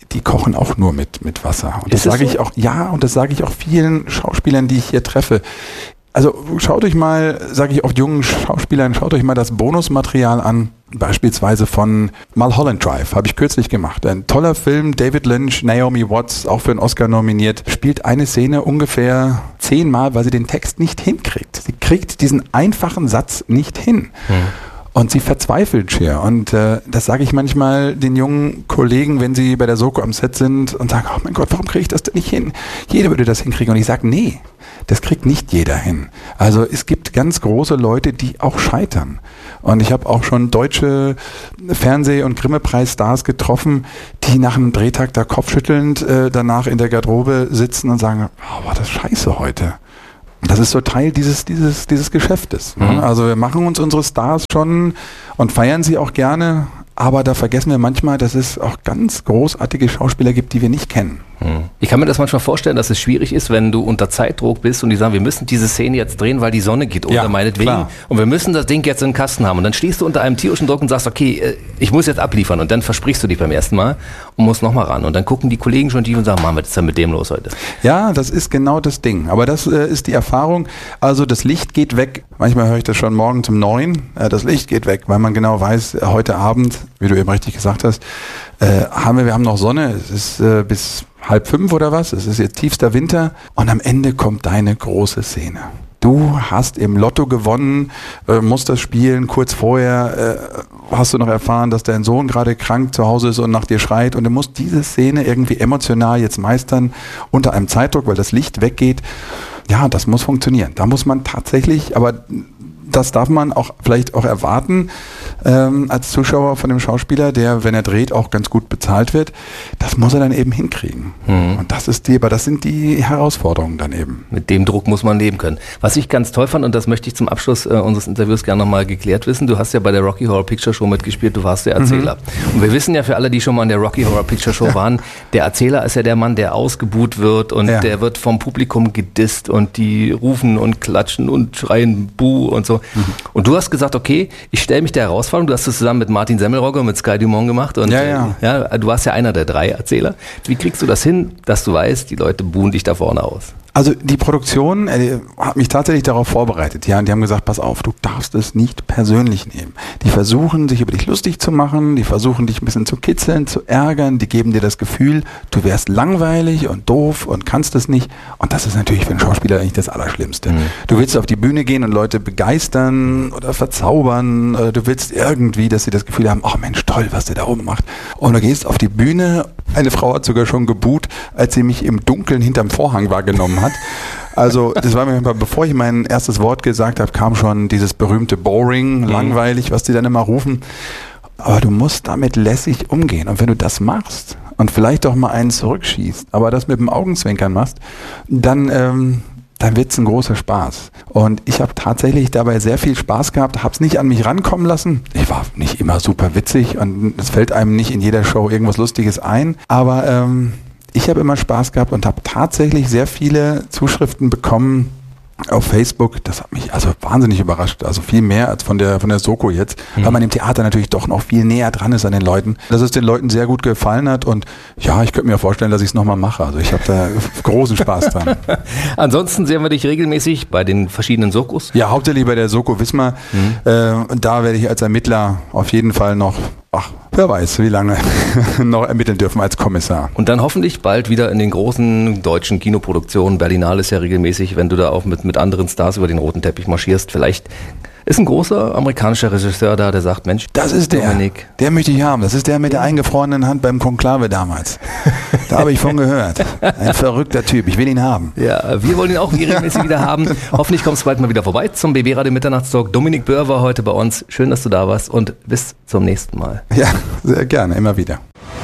die kochen auch nur mit, mit Wasser. Und das Ist es sage ich so? auch, ja, und das sage ich auch vielen Schauspielern, die ich hier treffe. Also schaut euch mal, sage ich auch jungen Schauspielern, schaut euch mal das Bonusmaterial an, beispielsweise von Mulholland Drive, habe ich kürzlich gemacht. Ein toller Film, David Lynch, Naomi Watts, auch für einen Oscar nominiert, spielt eine Szene ungefähr zehnmal, weil sie den Text nicht hinkriegt. Sie kriegt diesen einfachen Satz nicht hin. Hm. Und sie verzweifelt schier. Und äh, das sage ich manchmal den jungen Kollegen, wenn sie bei der Soko am Set sind und sagen, oh mein Gott, warum kriege ich das denn nicht hin? Jeder würde das hinkriegen. Und ich sage, nee, das kriegt nicht jeder hin. Also es gibt ganz große Leute, die auch scheitern. Und ich habe auch schon deutsche Fernseh- und Grimme-Preis-Stars getroffen, die nach einem Drehtag da kopfschüttelnd äh, danach in der Garderobe sitzen und sagen, oh, war das scheiße heute. Das ist so Teil dieses, dieses, dieses Geschäftes. Mhm. Also wir machen uns unsere Stars schon und feiern sie auch gerne, aber da vergessen wir manchmal, dass es auch ganz großartige Schauspieler gibt, die wir nicht kennen. Ich kann mir das manchmal vorstellen, dass es schwierig ist, wenn du unter Zeitdruck bist und die sagen, wir müssen diese Szene jetzt drehen, weil die Sonne geht unter, Ja, meinetwegen. klar. Und wir müssen das Ding jetzt in den Kasten haben. Und dann stehst du unter einem tierischen Druck und sagst, okay, ich muss jetzt abliefern. Und dann versprichst du dich beim ersten Mal und musst nochmal ran. Und dann gucken die Kollegen schon tief und sagen, Mann, was ist denn mit dem los heute? Ja, das ist genau das Ding. Aber das äh, ist die Erfahrung. Also das Licht geht weg. Manchmal höre ich das schon morgens um neun. Äh, das Licht geht weg, weil man genau weiß, äh, heute Abend, wie du eben richtig gesagt hast, äh, haben wir, wir haben noch Sonne. Es ist äh, bis halb fünf oder was. Es ist jetzt tiefster Winter. Und am Ende kommt deine große Szene. Du hast im Lotto gewonnen, äh, musst das spielen. Kurz vorher äh, hast du noch erfahren, dass dein Sohn gerade krank zu Hause ist und nach dir schreit. Und du musst diese Szene irgendwie emotional jetzt meistern unter einem Zeitdruck, weil das Licht weggeht. Ja, das muss funktionieren. Da muss man tatsächlich, aber das darf man auch vielleicht auch erwarten ähm, als Zuschauer von dem Schauspieler, der, wenn er dreht, auch ganz gut bezahlt wird. Das muss er dann eben hinkriegen. Mhm. Und das ist die, aber das sind die Herausforderungen dann eben. Mit dem Druck muss man leben können. Was ich ganz toll fand, und das möchte ich zum Abschluss äh, unseres Interviews gerne nochmal geklärt wissen, du hast ja bei der Rocky Horror Picture Show mitgespielt, du warst der Erzähler. Mhm. Und wir wissen ja für alle, die schon mal an der Rocky Horror Picture Show waren, der Erzähler ist ja der Mann, der ausgebuht wird und ja. der wird vom Publikum gedisst und die rufen und klatschen und schreien Buh und so. Mhm. Und du hast gesagt, okay, ich stelle mich der Herausforderung, du hast das zusammen mit Martin Semmelrogge und mit Sky Dumont gemacht und ja, ja. Äh, ja, du warst ja einer der drei Erzähler. Wie kriegst du das hin, dass du weißt, die Leute buhen dich da vorne aus? Also die Produktion äh, hat mich tatsächlich darauf vorbereitet. Ja, und die haben gesagt, pass auf, du darfst es nicht persönlich nehmen. Die versuchen, sich über dich lustig zu machen, die versuchen, dich ein bisschen zu kitzeln, zu ärgern, die geben dir das Gefühl, du wärst langweilig und doof und kannst es nicht. Und das ist natürlich für einen Schauspieler eigentlich das Allerschlimmste. Mhm. Du willst auf die Bühne gehen und Leute begeistern oder verzaubern. Oder du willst irgendwie, dass sie das Gefühl haben, oh Mensch, toll, was der da oben macht. Und du gehst auf die Bühne. Eine Frau hat sogar schon gebuht, als sie mich im Dunkeln hinterm Vorhang wahrgenommen hat. Also das war mir, bevor ich mein erstes Wort gesagt habe, kam schon dieses berühmte Boring, mhm. langweilig, was die dann immer rufen. Aber du musst damit lässig umgehen. Und wenn du das machst und vielleicht auch mal einen zurückschießt, aber das mit dem Augenzwinkern machst, dann... Ähm, dann wird's ein großer Spaß. Und ich habe tatsächlich dabei sehr viel Spaß gehabt, habe es nicht an mich rankommen lassen. Ich war nicht immer super witzig und es fällt einem nicht in jeder Show irgendwas Lustiges ein. Aber ähm, ich habe immer Spaß gehabt und habe tatsächlich sehr viele Zuschriften bekommen auf Facebook. Das hat mich also wahnsinnig überrascht. Also viel mehr als von der von der Soko jetzt, mhm. weil man im Theater natürlich doch noch viel näher dran ist an den Leuten. Dass es den Leuten sehr gut gefallen hat und ja, ich könnte mir vorstellen, dass ich es nochmal mache. Also ich habe da großen Spaß dran. Ansonsten sehen wir dich regelmäßig bei den verschiedenen Sokos? Ja, hauptsächlich bei der Soko Wismar. Mhm. Äh, da werde ich als Ermittler auf jeden Fall noch, ach, wer weiß, wie lange noch ermitteln dürfen als Kommissar. Und dann hoffentlich bald wieder in den großen deutschen Kinoproduktionen. Berlinale ist ja regelmäßig, wenn du da auch mit, mit anderen Stars über den roten Teppich marschierst. Vielleicht ist ein großer amerikanischer Regisseur da, der sagt, Mensch, das ist der, Dominik. Der möchte ich haben. Das ist der mit der eingefrorenen Hand beim Konklave damals. Da habe ich von gehört. Ein verrückter Typ, ich will ihn haben. Ja, wir wollen ihn auch regelmäßig wieder haben. Hoffentlich kommst du bald mal wieder vorbei zum B B Radio Mitternachtstalk. Dominik Böhr war heute bei uns. Schön, dass du da warst und bis zum nächsten Mal. Ja, sehr gerne, immer wieder.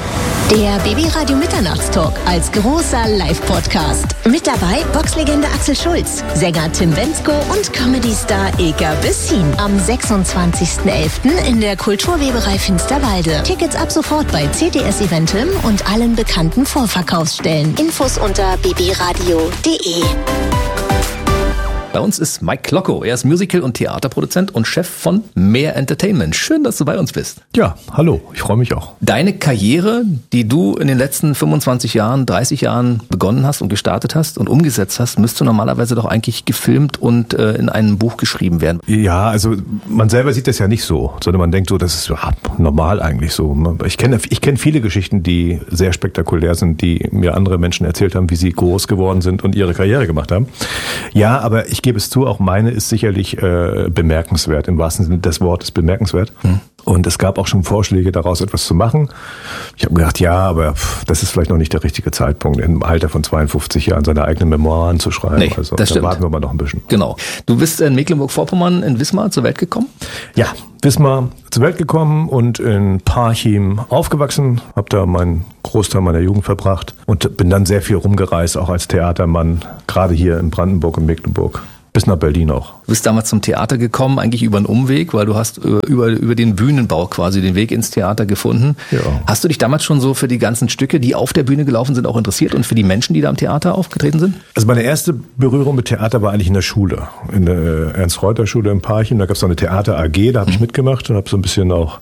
Der B B Radio Mitternachtstalk als großer Live-Podcast. Mit dabei Boxlegende Axel Schulz, Sänger Tim Bendzko und Comedy-Star Eker Bessin. Am sechsundzwanzigsten elften in der Kulturweberei Finsterwalde. Tickets ab sofort bei C D S Eventim und allen bekannten Vorverkaufsstellen. Infos unter b b radio punkt d e. Bei uns ist Mike Klockow. Er ist Musical- und Theaterproduzent und Chef von Mehr Entertainment. Schön, dass du bei uns bist. Ja, hallo, ich freue mich auch. Deine Karriere, die du in den letzten fünfundzwanzig Jahren, dreißig Jahren begonnen hast und gestartet hast und umgesetzt hast, müsste normalerweise doch eigentlich gefilmt und äh, in einem Buch geschrieben werden. Ja, also man selber sieht das ja nicht so, sondern man denkt so, das ist ja, normal eigentlich so. Ich kenne ich kenne viele Geschichten, die sehr spektakulär sind, die mir andere Menschen erzählt haben, wie sie groß geworden sind und ihre Karriere gemacht haben. Ja, aber ich gebe es zu, auch meine ist sicherlich äh, bemerkenswert, im wahrsten Sinne des Wortes bemerkenswert. Hm. Und es gab auch schon Vorschläge, daraus etwas zu machen. Ich habe gedacht, ja, aber pff, das ist vielleicht noch nicht der richtige Zeitpunkt, im Alter von zweiundfünfzig Jahren seine eigenen Memoiren zu schreiben. Nee, also das da stimmt. warten wir mal noch ein bisschen. Genau. Du bist in Mecklenburg-Vorpommern in Wismar zur Welt gekommen? Ja, Wismar zur Welt gekommen und in Parchim aufgewachsen. Habe da meinen Großteil meiner Jugend verbracht und bin dann sehr viel rumgereist, auch als Theatermann, gerade hier in Brandenburg und Mecklenburg. Bis nach Berlin auch. Du bist damals zum Theater gekommen, eigentlich über einen Umweg, weil du hast über, über den Bühnenbau quasi den Weg ins Theater gefunden. Ja. Hast du dich damals schon so für die ganzen Stücke, die auf der Bühne gelaufen sind, auch interessiert und für die Menschen, die da am Theater aufgetreten sind? Also meine erste Berührung mit Theater war eigentlich in der Schule, in der Ernst-Reuter-Schule in Parchim. Da gab es so eine Theater-A G, da habe ich mitgemacht und habe so ein bisschen auch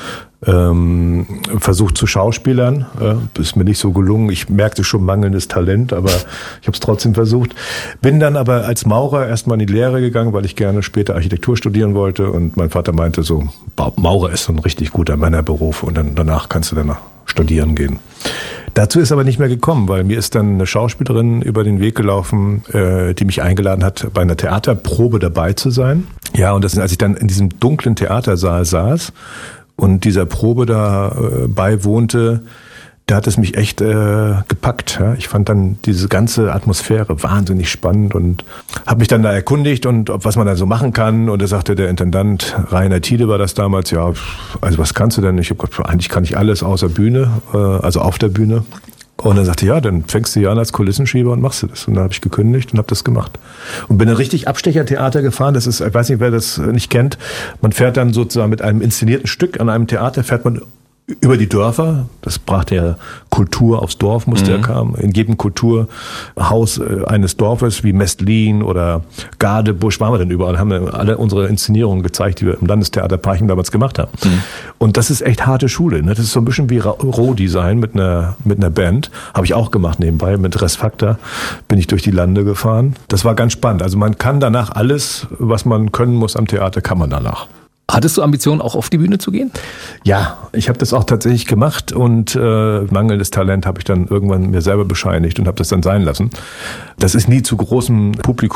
ähm, versucht zu schauspielern. Äh, ist mir nicht so gelungen. Ich merkte schon mangelndes Talent, aber ich habe es trotzdem versucht. Bin dann aber als Maurer erstmal in die Lehre gegangen, weil ich gerne später Architektur studieren wollte. Und mein Vater meinte so, Maurer ist so ein richtig guter Männerberuf und dann danach kannst du dann studieren gehen. Dazu ist aber nicht mehr gekommen, weil mir ist dann eine Schauspielerin über den Weg gelaufen, äh, die mich eingeladen hat, bei einer Theaterprobe dabei zu sein. Ja, und das, als ich dann in diesem dunklen Theatersaal saß und dieser Probe da äh, beiwohnte, da hat es mich echt äh, gepackt. Ja? Ich fand dann diese ganze Atmosphäre wahnsinnig spannend und habe mich dann da erkundigt und ob, was man da so machen kann. Und da sagte der Intendant, Rainer Tiede war das damals, ja, also was kannst du denn? Ich habe gesagt, eigentlich kann ich alles außer Bühne, äh, also auf der Bühne. Und dann sagte ja, dann fängst du hier an als Kulissenschieber und machst du das. Und dann habe ich gekündigt und habe das gemacht. Und bin dann richtig Abstechertheater gefahren. Das ist, ich weiß nicht, wer das nicht kennt. Man fährt dann sozusagen mit einem inszenierten Stück an einem Theater, fährt man über die Dörfer. Das brachte ja Kultur aufs Dorf, musste mhm. er kam. In jedem Kulturhaus eines Dorfes wie Mestlin oder Gadebusch waren wir dann überall, haben wir alle unsere Inszenierungen gezeigt, die wir im Landestheater Parchim damals gemacht haben. Mhm. Und das ist echt harte Schule. Ne? Das ist so ein bisschen wie Rohdesign mit einer mit einer Band. Habe ich auch gemacht nebenbei. Mit Res Factor bin ich durch die Lande gefahren. Das war ganz spannend. Also man kann danach alles, was man können muss am Theater, kann man danach. Hattest du Ambitionen, auch auf die Bühne zu gehen? Ja, ich habe das auch tatsächlich gemacht und äh, mangelndes Talent habe ich dann irgendwann mir selber bescheinigt und habe das dann sein lassen. Das ist nie zu großen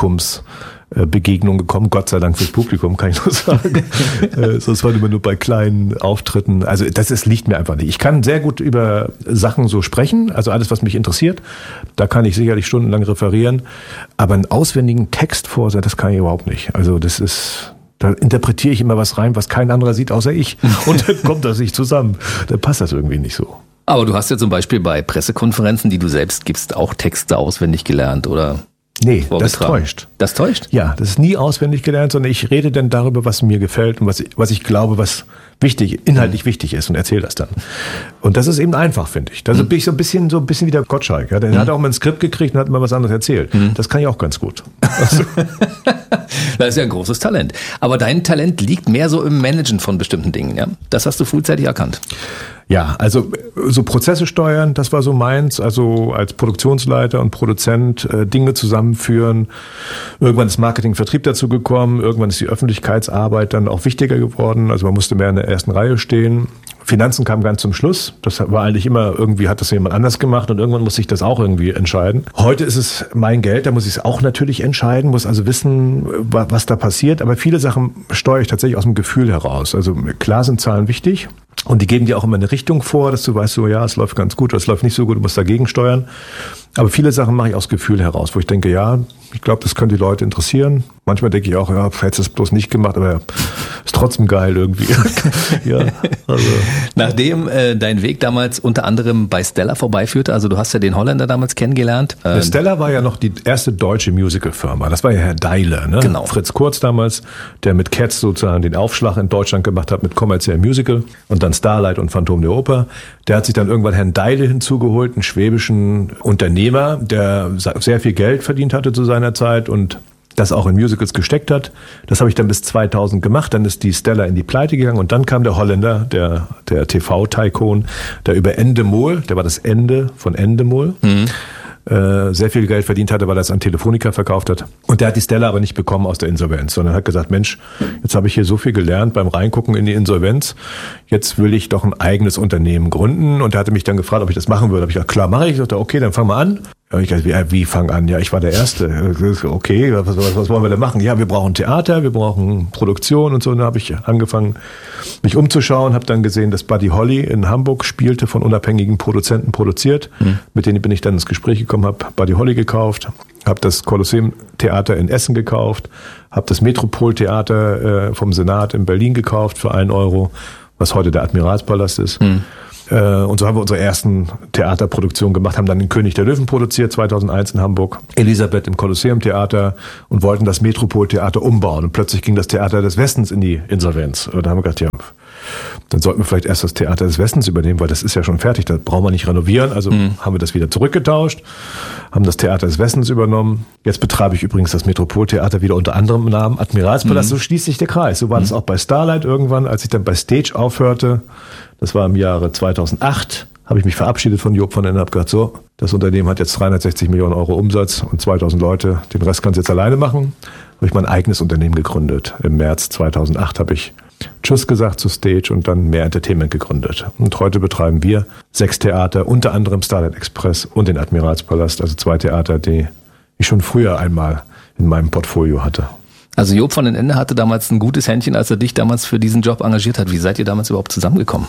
Publikumsbegegnungen gekommen, Gott sei Dank fürs Publikum, kann ich nur sagen. äh, sonst war immer nur bei kleinen Auftritten. Also das ist, liegt mir einfach nicht. Ich kann sehr gut über Sachen so sprechen, also alles, was mich interessiert. Da kann ich sicherlich stundenlang referieren. Aber einen auswendigen Text vorsagen, das kann ich überhaupt nicht. Also das ist... Da interpretiere ich immer was rein, was kein anderer sieht, außer ich. Und dann kommt das nicht zusammen. Dann passt das irgendwie nicht so. Aber du hast ja zum Beispiel bei Pressekonferenzen, die du selbst gibst, auch Texte auswendig gelernt, oder? Nee, das täuscht. Das täuscht? Ja, das ist nie auswendig gelernt, sondern ich rede dann darüber, was mir gefällt und was ich, was ich glaube, was wichtig, inhaltlich mhm. wichtig ist und erzähle das dann. Und das ist eben einfach, finde ich. Da mhm. bin ich so ein bisschen, so ein bisschen wie der Gottschalk. Ja? Der mhm. hat auch mal ein Skript gekriegt und hat mal was anderes erzählt. Mhm. Das kann ich auch ganz gut. Also. Das ist ja ein großes Talent. Aber dein Talent liegt mehr so im Managen von bestimmten Dingen, ja? Das hast du frühzeitig erkannt. Ja, also so Prozesse steuern, das war so meins. Also als Produktionsleiter und Produzent äh, Dinge zusammenführen. Irgendwann ist Marketing, Vertrieb dazu gekommen. Irgendwann ist die Öffentlichkeitsarbeit dann auch wichtiger geworden. Also man musste mehr in der ersten Reihe stehen. Finanzen kam ganz zum Schluss. Das war eigentlich immer, irgendwie hat das jemand anders gemacht und irgendwann muss ich das auch irgendwie entscheiden. Heute ist es mein Geld, da muss ich es auch natürlich entscheiden, muss also wissen, was da passiert. Aber viele Sachen steuere ich tatsächlich aus dem Gefühl heraus. Also klar sind Zahlen wichtig. Und die geben dir auch immer eine Richtung vor, dass du weißt, so ja, es läuft ganz gut oder es läuft nicht so gut, du musst dagegen steuern. Aber viele Sachen mache ich aus Gefühl heraus, wo ich denke, ja, ich glaube, das könnte die Leute interessieren. Manchmal denke ich auch, ja, hättest du es bloß nicht gemacht, aber ja, ist trotzdem geil irgendwie. ja, also. Nachdem äh, dein Weg damals unter anderem bei Stella vorbeiführte, also du hast ja den Holländer damals kennengelernt. Ähm, Stella war ja noch die erste deutsche Musicalfirma. Das war ja Herr Deile, ne? Genau. Fritz Kurz damals, der mit Cats sozusagen den Aufschlag in Deutschland gemacht hat mit kommerziellem Musical und dann Starlight und Phantom der Oper. Der hat sich dann irgendwann Herrn Deile hinzugeholt, einen schwäbischen Unternehmer, der sehr viel Geld verdient hatte zu seiner Zeit und das auch in Musicals gesteckt hat. Das habe ich dann bis zweitausend gemacht. Dann ist die Stella in die Pleite gegangen und dann kam der Holländer, der, der T V-Tycoon, der über Endemol, der war das Ende von Endemol, mhm. äh, sehr viel Geld verdient hatte, weil er es an Telefonica verkauft hat. Und der hat die Stella aber nicht bekommen aus der Insolvenz, sondern hat gesagt, Mensch, jetzt habe ich hier so viel gelernt beim Reingucken in die Insolvenz, jetzt will ich doch ein eigenes Unternehmen gründen. Und er hatte mich dann gefragt, ob ich das machen würde. Da habe ich gesagt, klar, mache ich. Ich sagte, okay, dann fang mal an. Ich dachte, wie, wie fang an? Ja, ich war der Erste. Okay, was, was, was wollen wir denn machen? Ja, wir brauchen Theater, wir brauchen Produktion und so. Und dann habe ich angefangen, mich umzuschauen, habe dann gesehen, dass Buddy Holly in Hamburg spielte, von unabhängigen Produzenten produziert. Mhm. Mit denen bin ich dann ins Gespräch gekommen, habe Buddy Holly gekauft, habe das Kolosseum Theater in Essen gekauft, habe das Metropol-Theater äh, vom Senat in Berlin gekauft für einen Euro, was heute der Admiralspalast ist. Mhm. Und so haben wir unsere ersten Theaterproduktionen gemacht, haben dann den König der Löwen produziert, zweitausendeins in Hamburg, Elisabeth im Kolosseum Theater und wollten das Metropol-Theater umbauen. Und plötzlich ging das Theater des Westens in die Insolvenz. Und da haben wir gedacht, ja, dann sollten wir vielleicht erst das Theater des Westens übernehmen, weil das ist ja schon fertig, das brauchen wir nicht renovieren. Also mhm. haben wir das wieder zurückgetauscht, haben das Theater des Westens übernommen. Jetzt betreibe ich übrigens das Metropoltheater wieder unter anderem im Namen Admiralspalast. Mhm. So schließt sich der Kreis. So war mhm. das auch bei Starlight irgendwann, als ich dann bei Stage aufhörte. Das war im Jahre zweitausendacht. Habe ich mich verabschiedet von Joop van den und habe gesagt, so, das Unternehmen hat jetzt dreihundertsechzig Millionen Euro Umsatz und zweitausend Leute. Den Rest kannst du jetzt alleine machen. Habe ich mein eigenes Unternehmen gegründet. Im März zweitausendacht habe ich Tschüss gesagt zu Stage und dann Mehr Entertainment gegründet. Und heute betreiben wir sechs Theater, unter anderem Starlight Express und den Admiralspalast, also zwei Theater, die ich schon früher einmal in meinem Portfolio hatte. Also Joop van den Ende hatte damals ein gutes Händchen, als er dich damals für diesen Job engagiert hat. Wie seid ihr damals überhaupt zusammengekommen?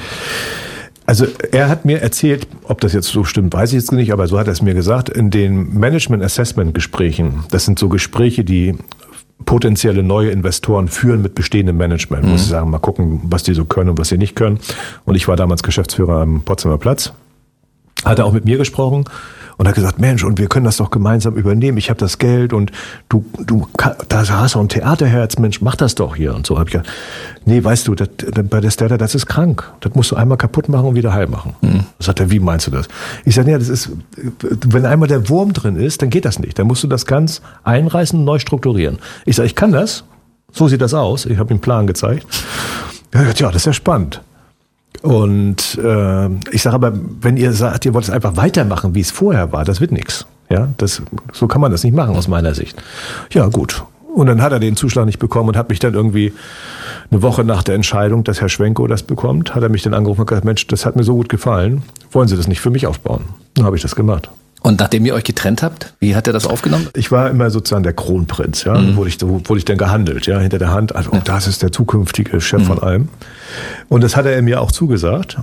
Also er hat mir erzählt, ob das jetzt so stimmt, weiß ich jetzt nicht, aber so hat er es mir gesagt, in den Management-Assessment-Gesprächen, das sind so Gespräche, die potenzielle neue Investoren führen mit bestehendem Management. Mhm. Muss ich sagen, mal gucken, was die so können und was sie nicht können. Und ich war damals Geschäftsführer am Potsdamer Platz. Hat er auch mit mir gesprochen und hat gesagt, Mensch, und wir können das doch gemeinsam übernehmen. Ich habe das Geld und du, du, da hast du ein Theaterherz, Mensch, mach das doch hier und so. Hab ich gesagt, nee, weißt du, das, das, bei der Stella, das ist krank. Das musst du einmal kaputt machen und wieder heil machen. Mhm. Sagt er, wie meinst du das? Ich sage, ja, das ist, wenn einmal der Wurm drin ist, dann geht das nicht. Dann musst du das ganz einreißen und neu strukturieren. Ich sage, ich kann das. So sieht das aus. Ich habe ihm einen Plan gezeigt. Er hat gesagt, ja, das ist ja spannend. Und äh, ich sage aber, wenn ihr sagt, ihr wollt es einfach weitermachen, wie es vorher war, das wird nichts. Ja, das, so kann man das nicht machen aus meiner Sicht. Ja, gut. Und dann hat er den Zuschlag nicht bekommen und hat mich dann irgendwie eine Woche nach der Entscheidung, dass Herr Schwenko das bekommt, hat er mich dann angerufen und gesagt, Mensch, das hat mir so gut gefallen, wollen Sie das nicht für mich aufbauen? Dann habe ich das gemacht. Und nachdem ihr euch getrennt habt, wie hat er das aufgenommen? Ich war immer sozusagen der Kronprinz, ja. Mhm. Wurde ich, wurde ich dann gehandelt, ja, hinter der Hand. Also, oh, das ist der zukünftige Chef mhm. von allem. Und das hat er mir auch zugesagt.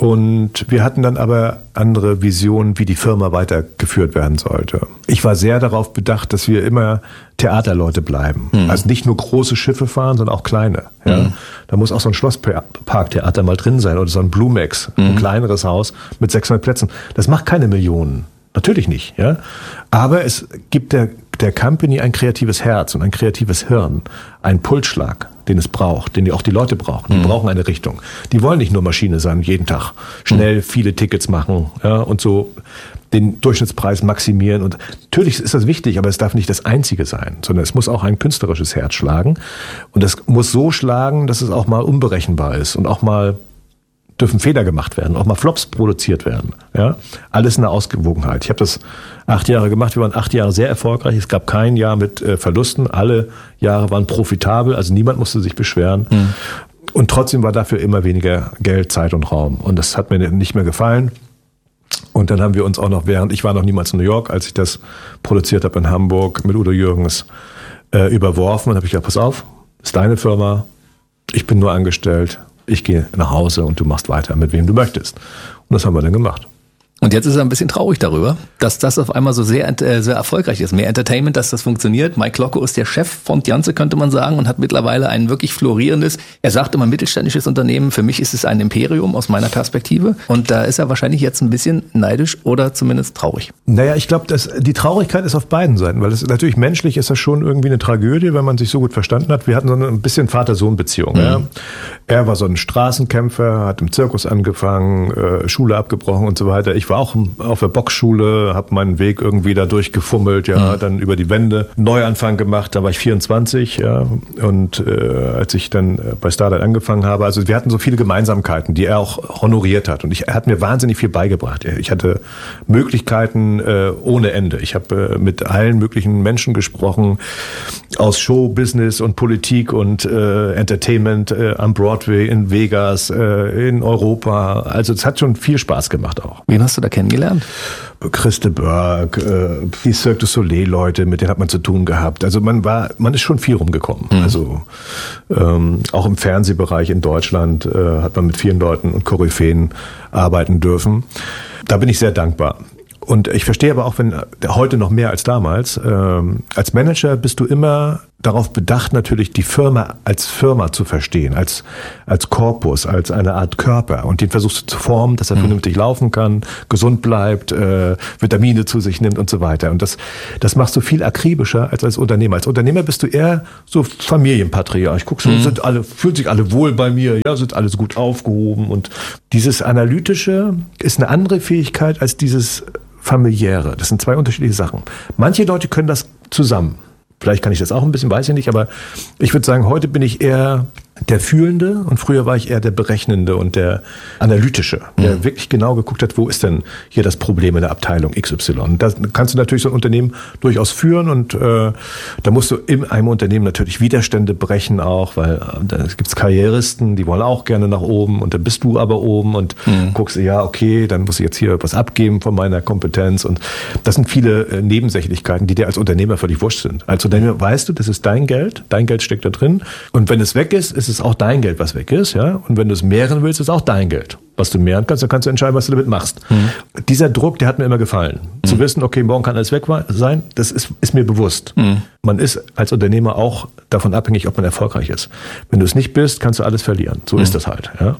Und wir hatten dann aber andere Visionen, wie die Firma weitergeführt werden sollte. Ich war sehr darauf bedacht, dass wir immer Theaterleute bleiben. Mhm. Also nicht nur große Schiffe fahren, sondern auch kleine. Ja. Mhm. Da muss auch so ein Schlossparktheater mal drin sein oder so ein Blumex, mhm. ein kleineres Haus mit sechshundert Plätzen. Das macht keine Millionen. Natürlich nicht, ja. Aber es gibt der, der Company ein kreatives Herz und ein kreatives Hirn, einen Pulsschlag, den es braucht, den die auch die Leute brauchen. Die mhm. brauchen eine Richtung. Die wollen nicht nur Maschine sein, jeden Tag schnell mhm. viele Tickets machen, ja, und so den Durchschnittspreis maximieren. Und natürlich ist das wichtig, aber es darf nicht das Einzige sein, sondern es muss auch ein künstlerisches Herz schlagen. Und das muss so schlagen, dass es auch mal unberechenbar ist und auch mal dürfen Fehler gemacht werden, auch mal Flops produziert werden. Ja, alles in der Ausgewogenheit. Ich habe das acht Jahre gemacht. Wir waren acht Jahre sehr erfolgreich. Es gab kein Jahr mit äh, Verlusten. Alle Jahre waren profitabel. Also niemand musste sich beschweren. Mhm. Und trotzdem war dafür immer weniger Geld, Zeit und Raum. Und das hat mir nicht mehr gefallen. Und dann haben wir uns auch noch während, ich war noch niemals in New York, als ich das produziert habe in Hamburg mit Udo Jürgens, äh, überworfen. Und habe ich gesagt, pass auf, ist deine Firma. Ich bin nur angestellt. Ich gehe nach Hause und du machst weiter, mit wem du möchtest. Und das haben wir dann gemacht. Und jetzt ist er ein bisschen traurig darüber, dass das auf einmal so sehr, äh, sehr erfolgreich ist. Mehr Entertainment, dass das funktioniert. Mike Locke ist der Chef von Janze, könnte man sagen, und hat mittlerweile ein wirklich florierendes, er sagt immer mittelständisches Unternehmen. Für mich ist es ein Imperium aus meiner Perspektive. Und da ist er wahrscheinlich jetzt ein bisschen neidisch oder zumindest traurig. Naja, ich glaube, die Traurigkeit ist auf beiden Seiten, weil es natürlich menschlich ist das schon irgendwie eine Tragödie, wenn man sich so gut verstanden hat. Wir hatten so ein bisschen Vater-Sohn-Beziehung. Mhm. Ja. Er war so ein Straßenkämpfer, hat im Zirkus angefangen, äh, Schule abgebrochen und so weiter. Ich war war auch auf der Boxschule, habe meinen Weg irgendwie da durchgefummelt, ja, mhm. dann über die Wände Neuanfang gemacht, da war ich vierundzwanzig, ja, und äh, als ich dann bei Starlight angefangen habe, also wir hatten so viele Gemeinsamkeiten, die er auch honoriert hat und ich, er hat mir wahnsinnig viel beigebracht. Ich hatte Möglichkeiten äh, ohne Ende. Ich habe äh, mit allen möglichen Menschen gesprochen, aus Show, Business und Politik und äh, Entertainment äh, am Broadway, in Vegas, äh, in Europa. Also es hat schon viel Spaß gemacht auch. Wen hast du da kennengelernt? Christe Berg, äh, die Cirque du Soleil-Leute, mit denen hat man zu tun gehabt. Also man war, man ist schon viel rumgekommen. Mhm. Also ähm, auch im Fernsehbereich in Deutschland äh, hat man mit vielen Leuten und Koryphäen arbeiten dürfen. Da bin ich sehr dankbar. Und ich verstehe aber auch, wenn heute noch mehr als damals, ähm, als Manager bist du immer darauf bedacht, natürlich die Firma als Firma zu verstehen, als als Korpus, als eine Art Körper und den versuchst du zu formen, dass er mhm. vernünftig laufen kann, gesund bleibt, äh, Vitamine zu sich nimmt und so weiter. Und das das machst du viel akribischer als als Unternehmer. Als Unternehmer bist du eher so Familienpatriarch. Guckst du, mhm. sind alle, fühlen sich alle wohl bei mir, ja, sind alles gut aufgehoben. Und dieses Analytische ist eine andere Fähigkeit als dieses Familiäre. Das sind zwei unterschiedliche Sachen. Manche Leute können das zusammen. Vielleicht kann ich das auch ein bisschen, weiß ich nicht, aber ich würde sagen, heute bin ich eher der Fühlende und früher war ich eher der Berechnende und der Analytische, der mhm. wirklich genau geguckt hat, wo ist denn hier das Problem in der Abteilung X Y. Da kannst du natürlich so ein Unternehmen durchaus führen und äh, da musst du in einem Unternehmen natürlich Widerstände brechen auch, weil äh, da gibt's Karrieristen, die wollen auch gerne nach oben und dann bist du aber oben und mhm. guckst, ja okay, dann muss ich jetzt hier was abgeben von meiner Kompetenz und das sind viele äh, Nebensächlichkeiten, die dir als Unternehmer völlig wurscht sind. Als Unternehmer weißt du, das ist dein Geld, dein Geld steckt da drin und wenn es weg ist, ist es auch dein Geld, was weg ist, ja. Und wenn du es mehren willst, ist es auch dein Geld. Was du mehren kannst, dann kannst du entscheiden, was du damit machst. Mhm. Dieser Druck, der hat mir immer gefallen. Mhm. Zu wissen, okay, morgen kann alles weg sein, das ist, ist mir bewusst. Mhm. Man ist als Unternehmer auch davon abhängig, ob man erfolgreich ist. Wenn du es nicht bist, kannst du alles verlieren. So mhm. ist das halt, ja.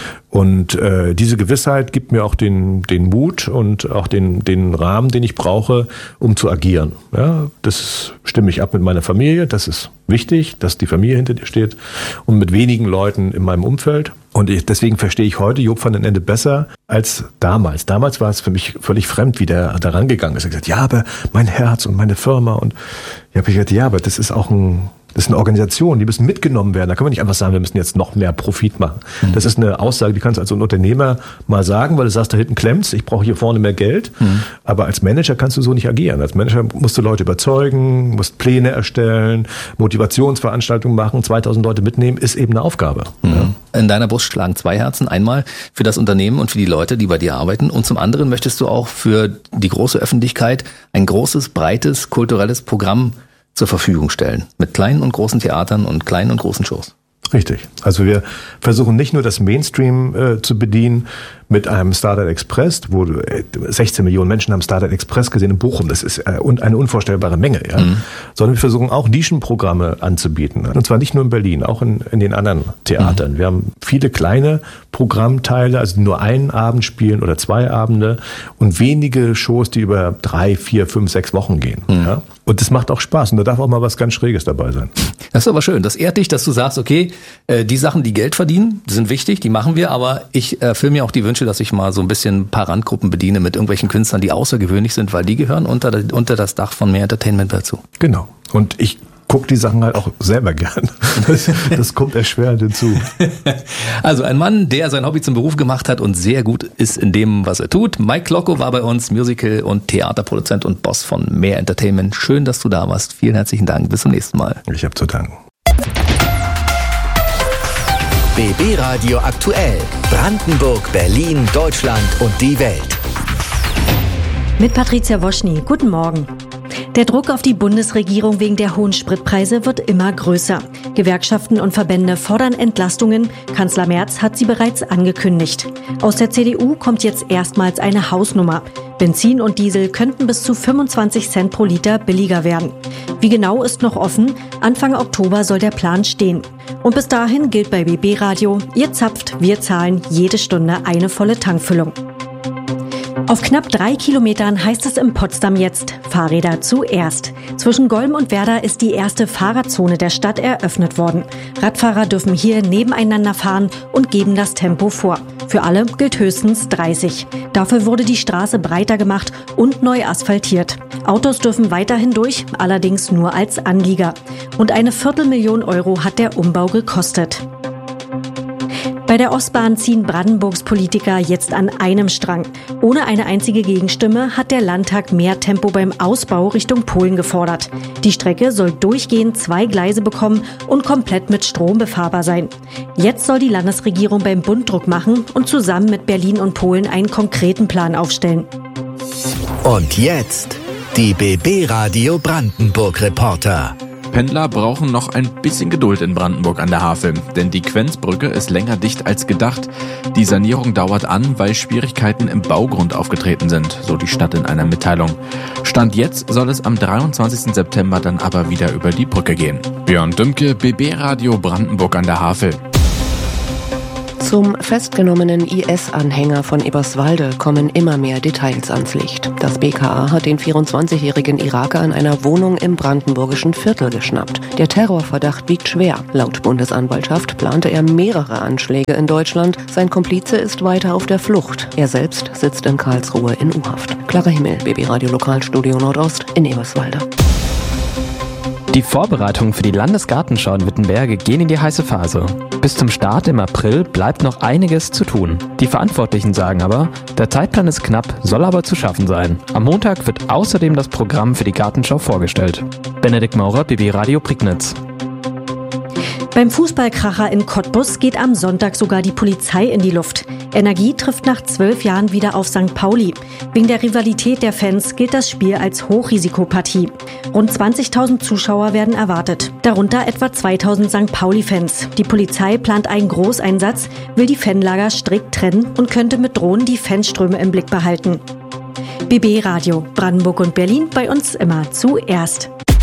Und äh, diese Gewissheit gibt mir auch den den Mut und auch den den Rahmen, den ich brauche, um zu agieren. Ja, das stimme ich ab mit meiner Familie. Das ist wichtig, dass die Familie hinter dir steht und mit wenigen Leuten in meinem Umfeld. Und ich, deswegen verstehe ich heute Job van den Ende besser als damals. Damals war es für mich völlig fremd, wie der da rangegangen ist. Er hat gesagt, ja, aber mein Herz und meine Firma. Und ich habe gesagt, ja, aber das ist auch ein... Das ist eine Organisation, die müssen mitgenommen werden. Da können wir nicht einfach sagen, wir müssen jetzt noch mehr Profit machen. Mhm. Das ist eine Aussage, die kannst du als Unternehmer mal sagen, weil du sagst, da hinten klemmt's, ich brauche hier vorne mehr Geld. Mhm. Aber als Manager kannst du so nicht agieren. Als Manager musst du Leute überzeugen, musst Pläne erstellen, Motivationsveranstaltungen machen, zweitausend Leute mitnehmen, ist eben eine Aufgabe. Mhm. Ja. In deiner Brust schlagen zwei Herzen. Einmal für das Unternehmen und für die Leute, die bei dir arbeiten. Und zum anderen möchtest du auch für die große Öffentlichkeit ein großes, breites, kulturelles Programm zur Verfügung stellen. Mit kleinen und großen Theatern und kleinen und großen Shows. Richtig. Also wir versuchen nicht nur das Mainstream äh, zu bedienen mit einem Starlight Express, wo äh, sechzehn Millionen Menschen haben Starlight Express gesehen in Bochum. Das ist äh, eine unvorstellbare Menge, ja. Mhm. Sondern wir versuchen auch Nischenprogramme anzubieten. Und zwar nicht nur in Berlin, auch in, in den anderen Theatern. Mhm. Wir haben viele kleine Programmteile, also die nur einen Abend spielen oder zwei Abende und wenige Shows, die über drei, vier, fünf, sechs Wochen gehen. Mhm. Ja. Und das macht auch Spaß und da darf auch mal was ganz Schräges dabei sein. Das ist aber schön. Das ehrt dich, dass du sagst, okay, äh, die Sachen, die Geld verdienen, die sind wichtig, die machen wir, aber ich erfülle mir auch die Wünsche, dass ich mal so ein bisschen ein paar Randgruppen bediene mit irgendwelchen Künstlern, die außergewöhnlich sind, weil die gehören unter, unter das Dach von Mehr Entertainment dazu. Genau. Und ich guck die Sachen halt auch selber gern. Das, das kommt erschwerend hinzu. Also ein Mann, der sein Hobby zum Beruf gemacht hat und sehr gut ist in dem, was er tut. Mike Locko war bei uns, Musical- und Theaterproduzent und Boss von Mehr Entertainment. Schön, dass du da warst. Vielen herzlichen Dank. Bis zum nächsten Mal. Ich habe zu danken. B B Radio aktuell. Brandenburg, Berlin, Deutschland und die Welt. Mit Patricia Woschny. Guten Morgen. Der Druck auf die Bundesregierung wegen der hohen Spritpreise wird immer größer. Gewerkschaften und Verbände fordern Entlastungen. Kanzler Merz hat sie bereits angekündigt. Aus der C D U kommt jetzt erstmals eine Hausnummer. Benzin und Diesel könnten bis zu fünfundzwanzig Cent pro Liter billiger werden. Wie genau ist noch offen. Anfang Oktober soll der Plan stehen. Und bis dahin gilt bei B B Radio, ihr zapft, wir zahlen jede Stunde eine volle Tankfüllung. Auf knapp drei Kilometern heißt es in Potsdam jetzt Fahrräder zuerst. Zwischen Golm und Werder ist die erste Fahrradzone der Stadt eröffnet worden. Radfahrer dürfen hier nebeneinander fahren und geben das Tempo vor. Für alle gilt höchstens dreißig. Dafür wurde die Straße breiter gemacht und neu asphaltiert. Autos dürfen weiterhin durch, allerdings nur als Anlieger. Und eine Viertelmillion Euro hat der Umbau gekostet. Bei der Ostbahn ziehen Brandenburgs Politiker jetzt an einem Strang. Ohne eine einzige Gegenstimme hat der Landtag mehr Tempo beim Ausbau Richtung Polen gefordert. Die Strecke soll durchgehend zwei Gleise bekommen und komplett mit Strom befahrbar sein. Jetzt soll die Landesregierung beim Bund Druck machen und zusammen mit Berlin und Polen einen konkreten Plan aufstellen. Und jetzt die B B Radio Brandenburg Reporter. Pendler brauchen noch ein bisschen Geduld in Brandenburg an der Havel, denn die Quenzbrücke ist länger dicht als gedacht. Die Sanierung dauert an, weil Schwierigkeiten im Baugrund aufgetreten sind, so die Stadt in einer Mitteilung. Stand jetzt soll es am dreiundzwanzigsten September dann aber wieder über die Brücke gehen. Björn Dümke, B B Radio Brandenburg an der Havel. Zum festgenommenen I S-Anhänger von Eberswalde kommen immer mehr Details ans Licht. Das B K A hat den vierundzwanzigjährigen Iraker an einer Wohnung im brandenburgischen Viertel geschnappt. Der Terrorverdacht wiegt schwer. Laut Bundesanwaltschaft plante er mehrere Anschläge in Deutschland. Sein Komplize ist weiter auf der Flucht. Er selbst sitzt in Karlsruhe in U-Haft. Clara Himmel, B B Radio Lokalstudio Nordost in Eberswalde. Die Vorbereitungen für die Landesgartenschau in Wittenberge gehen in die heiße Phase. Bis zum Start im April bleibt noch einiges zu tun. Die Verantwortlichen sagen aber, der Zeitplan ist knapp, soll aber zu schaffen sein. Am Montag wird außerdem das Programm für die Gartenschau vorgestellt. Benedikt Maurer, B B Radio Prignitz. Beim Fußballkracher in Cottbus geht am Sonntag sogar die Polizei in die Luft. Energie trifft nach zwölf Jahren wieder auf Sankt Pauli. Wegen der Rivalität der Fans gilt das Spiel als Hochrisikopartie. Rund zwanzigtausend Zuschauer werden erwartet, darunter etwa zweitausend Sankt Pauli-Fans. Die Polizei plant einen Großeinsatz, will die Fanlager strikt trennen und könnte mit Drohnen die Fanströme im Blick behalten. B B Radio, Brandenburg und Berlin, bei uns immer zuerst.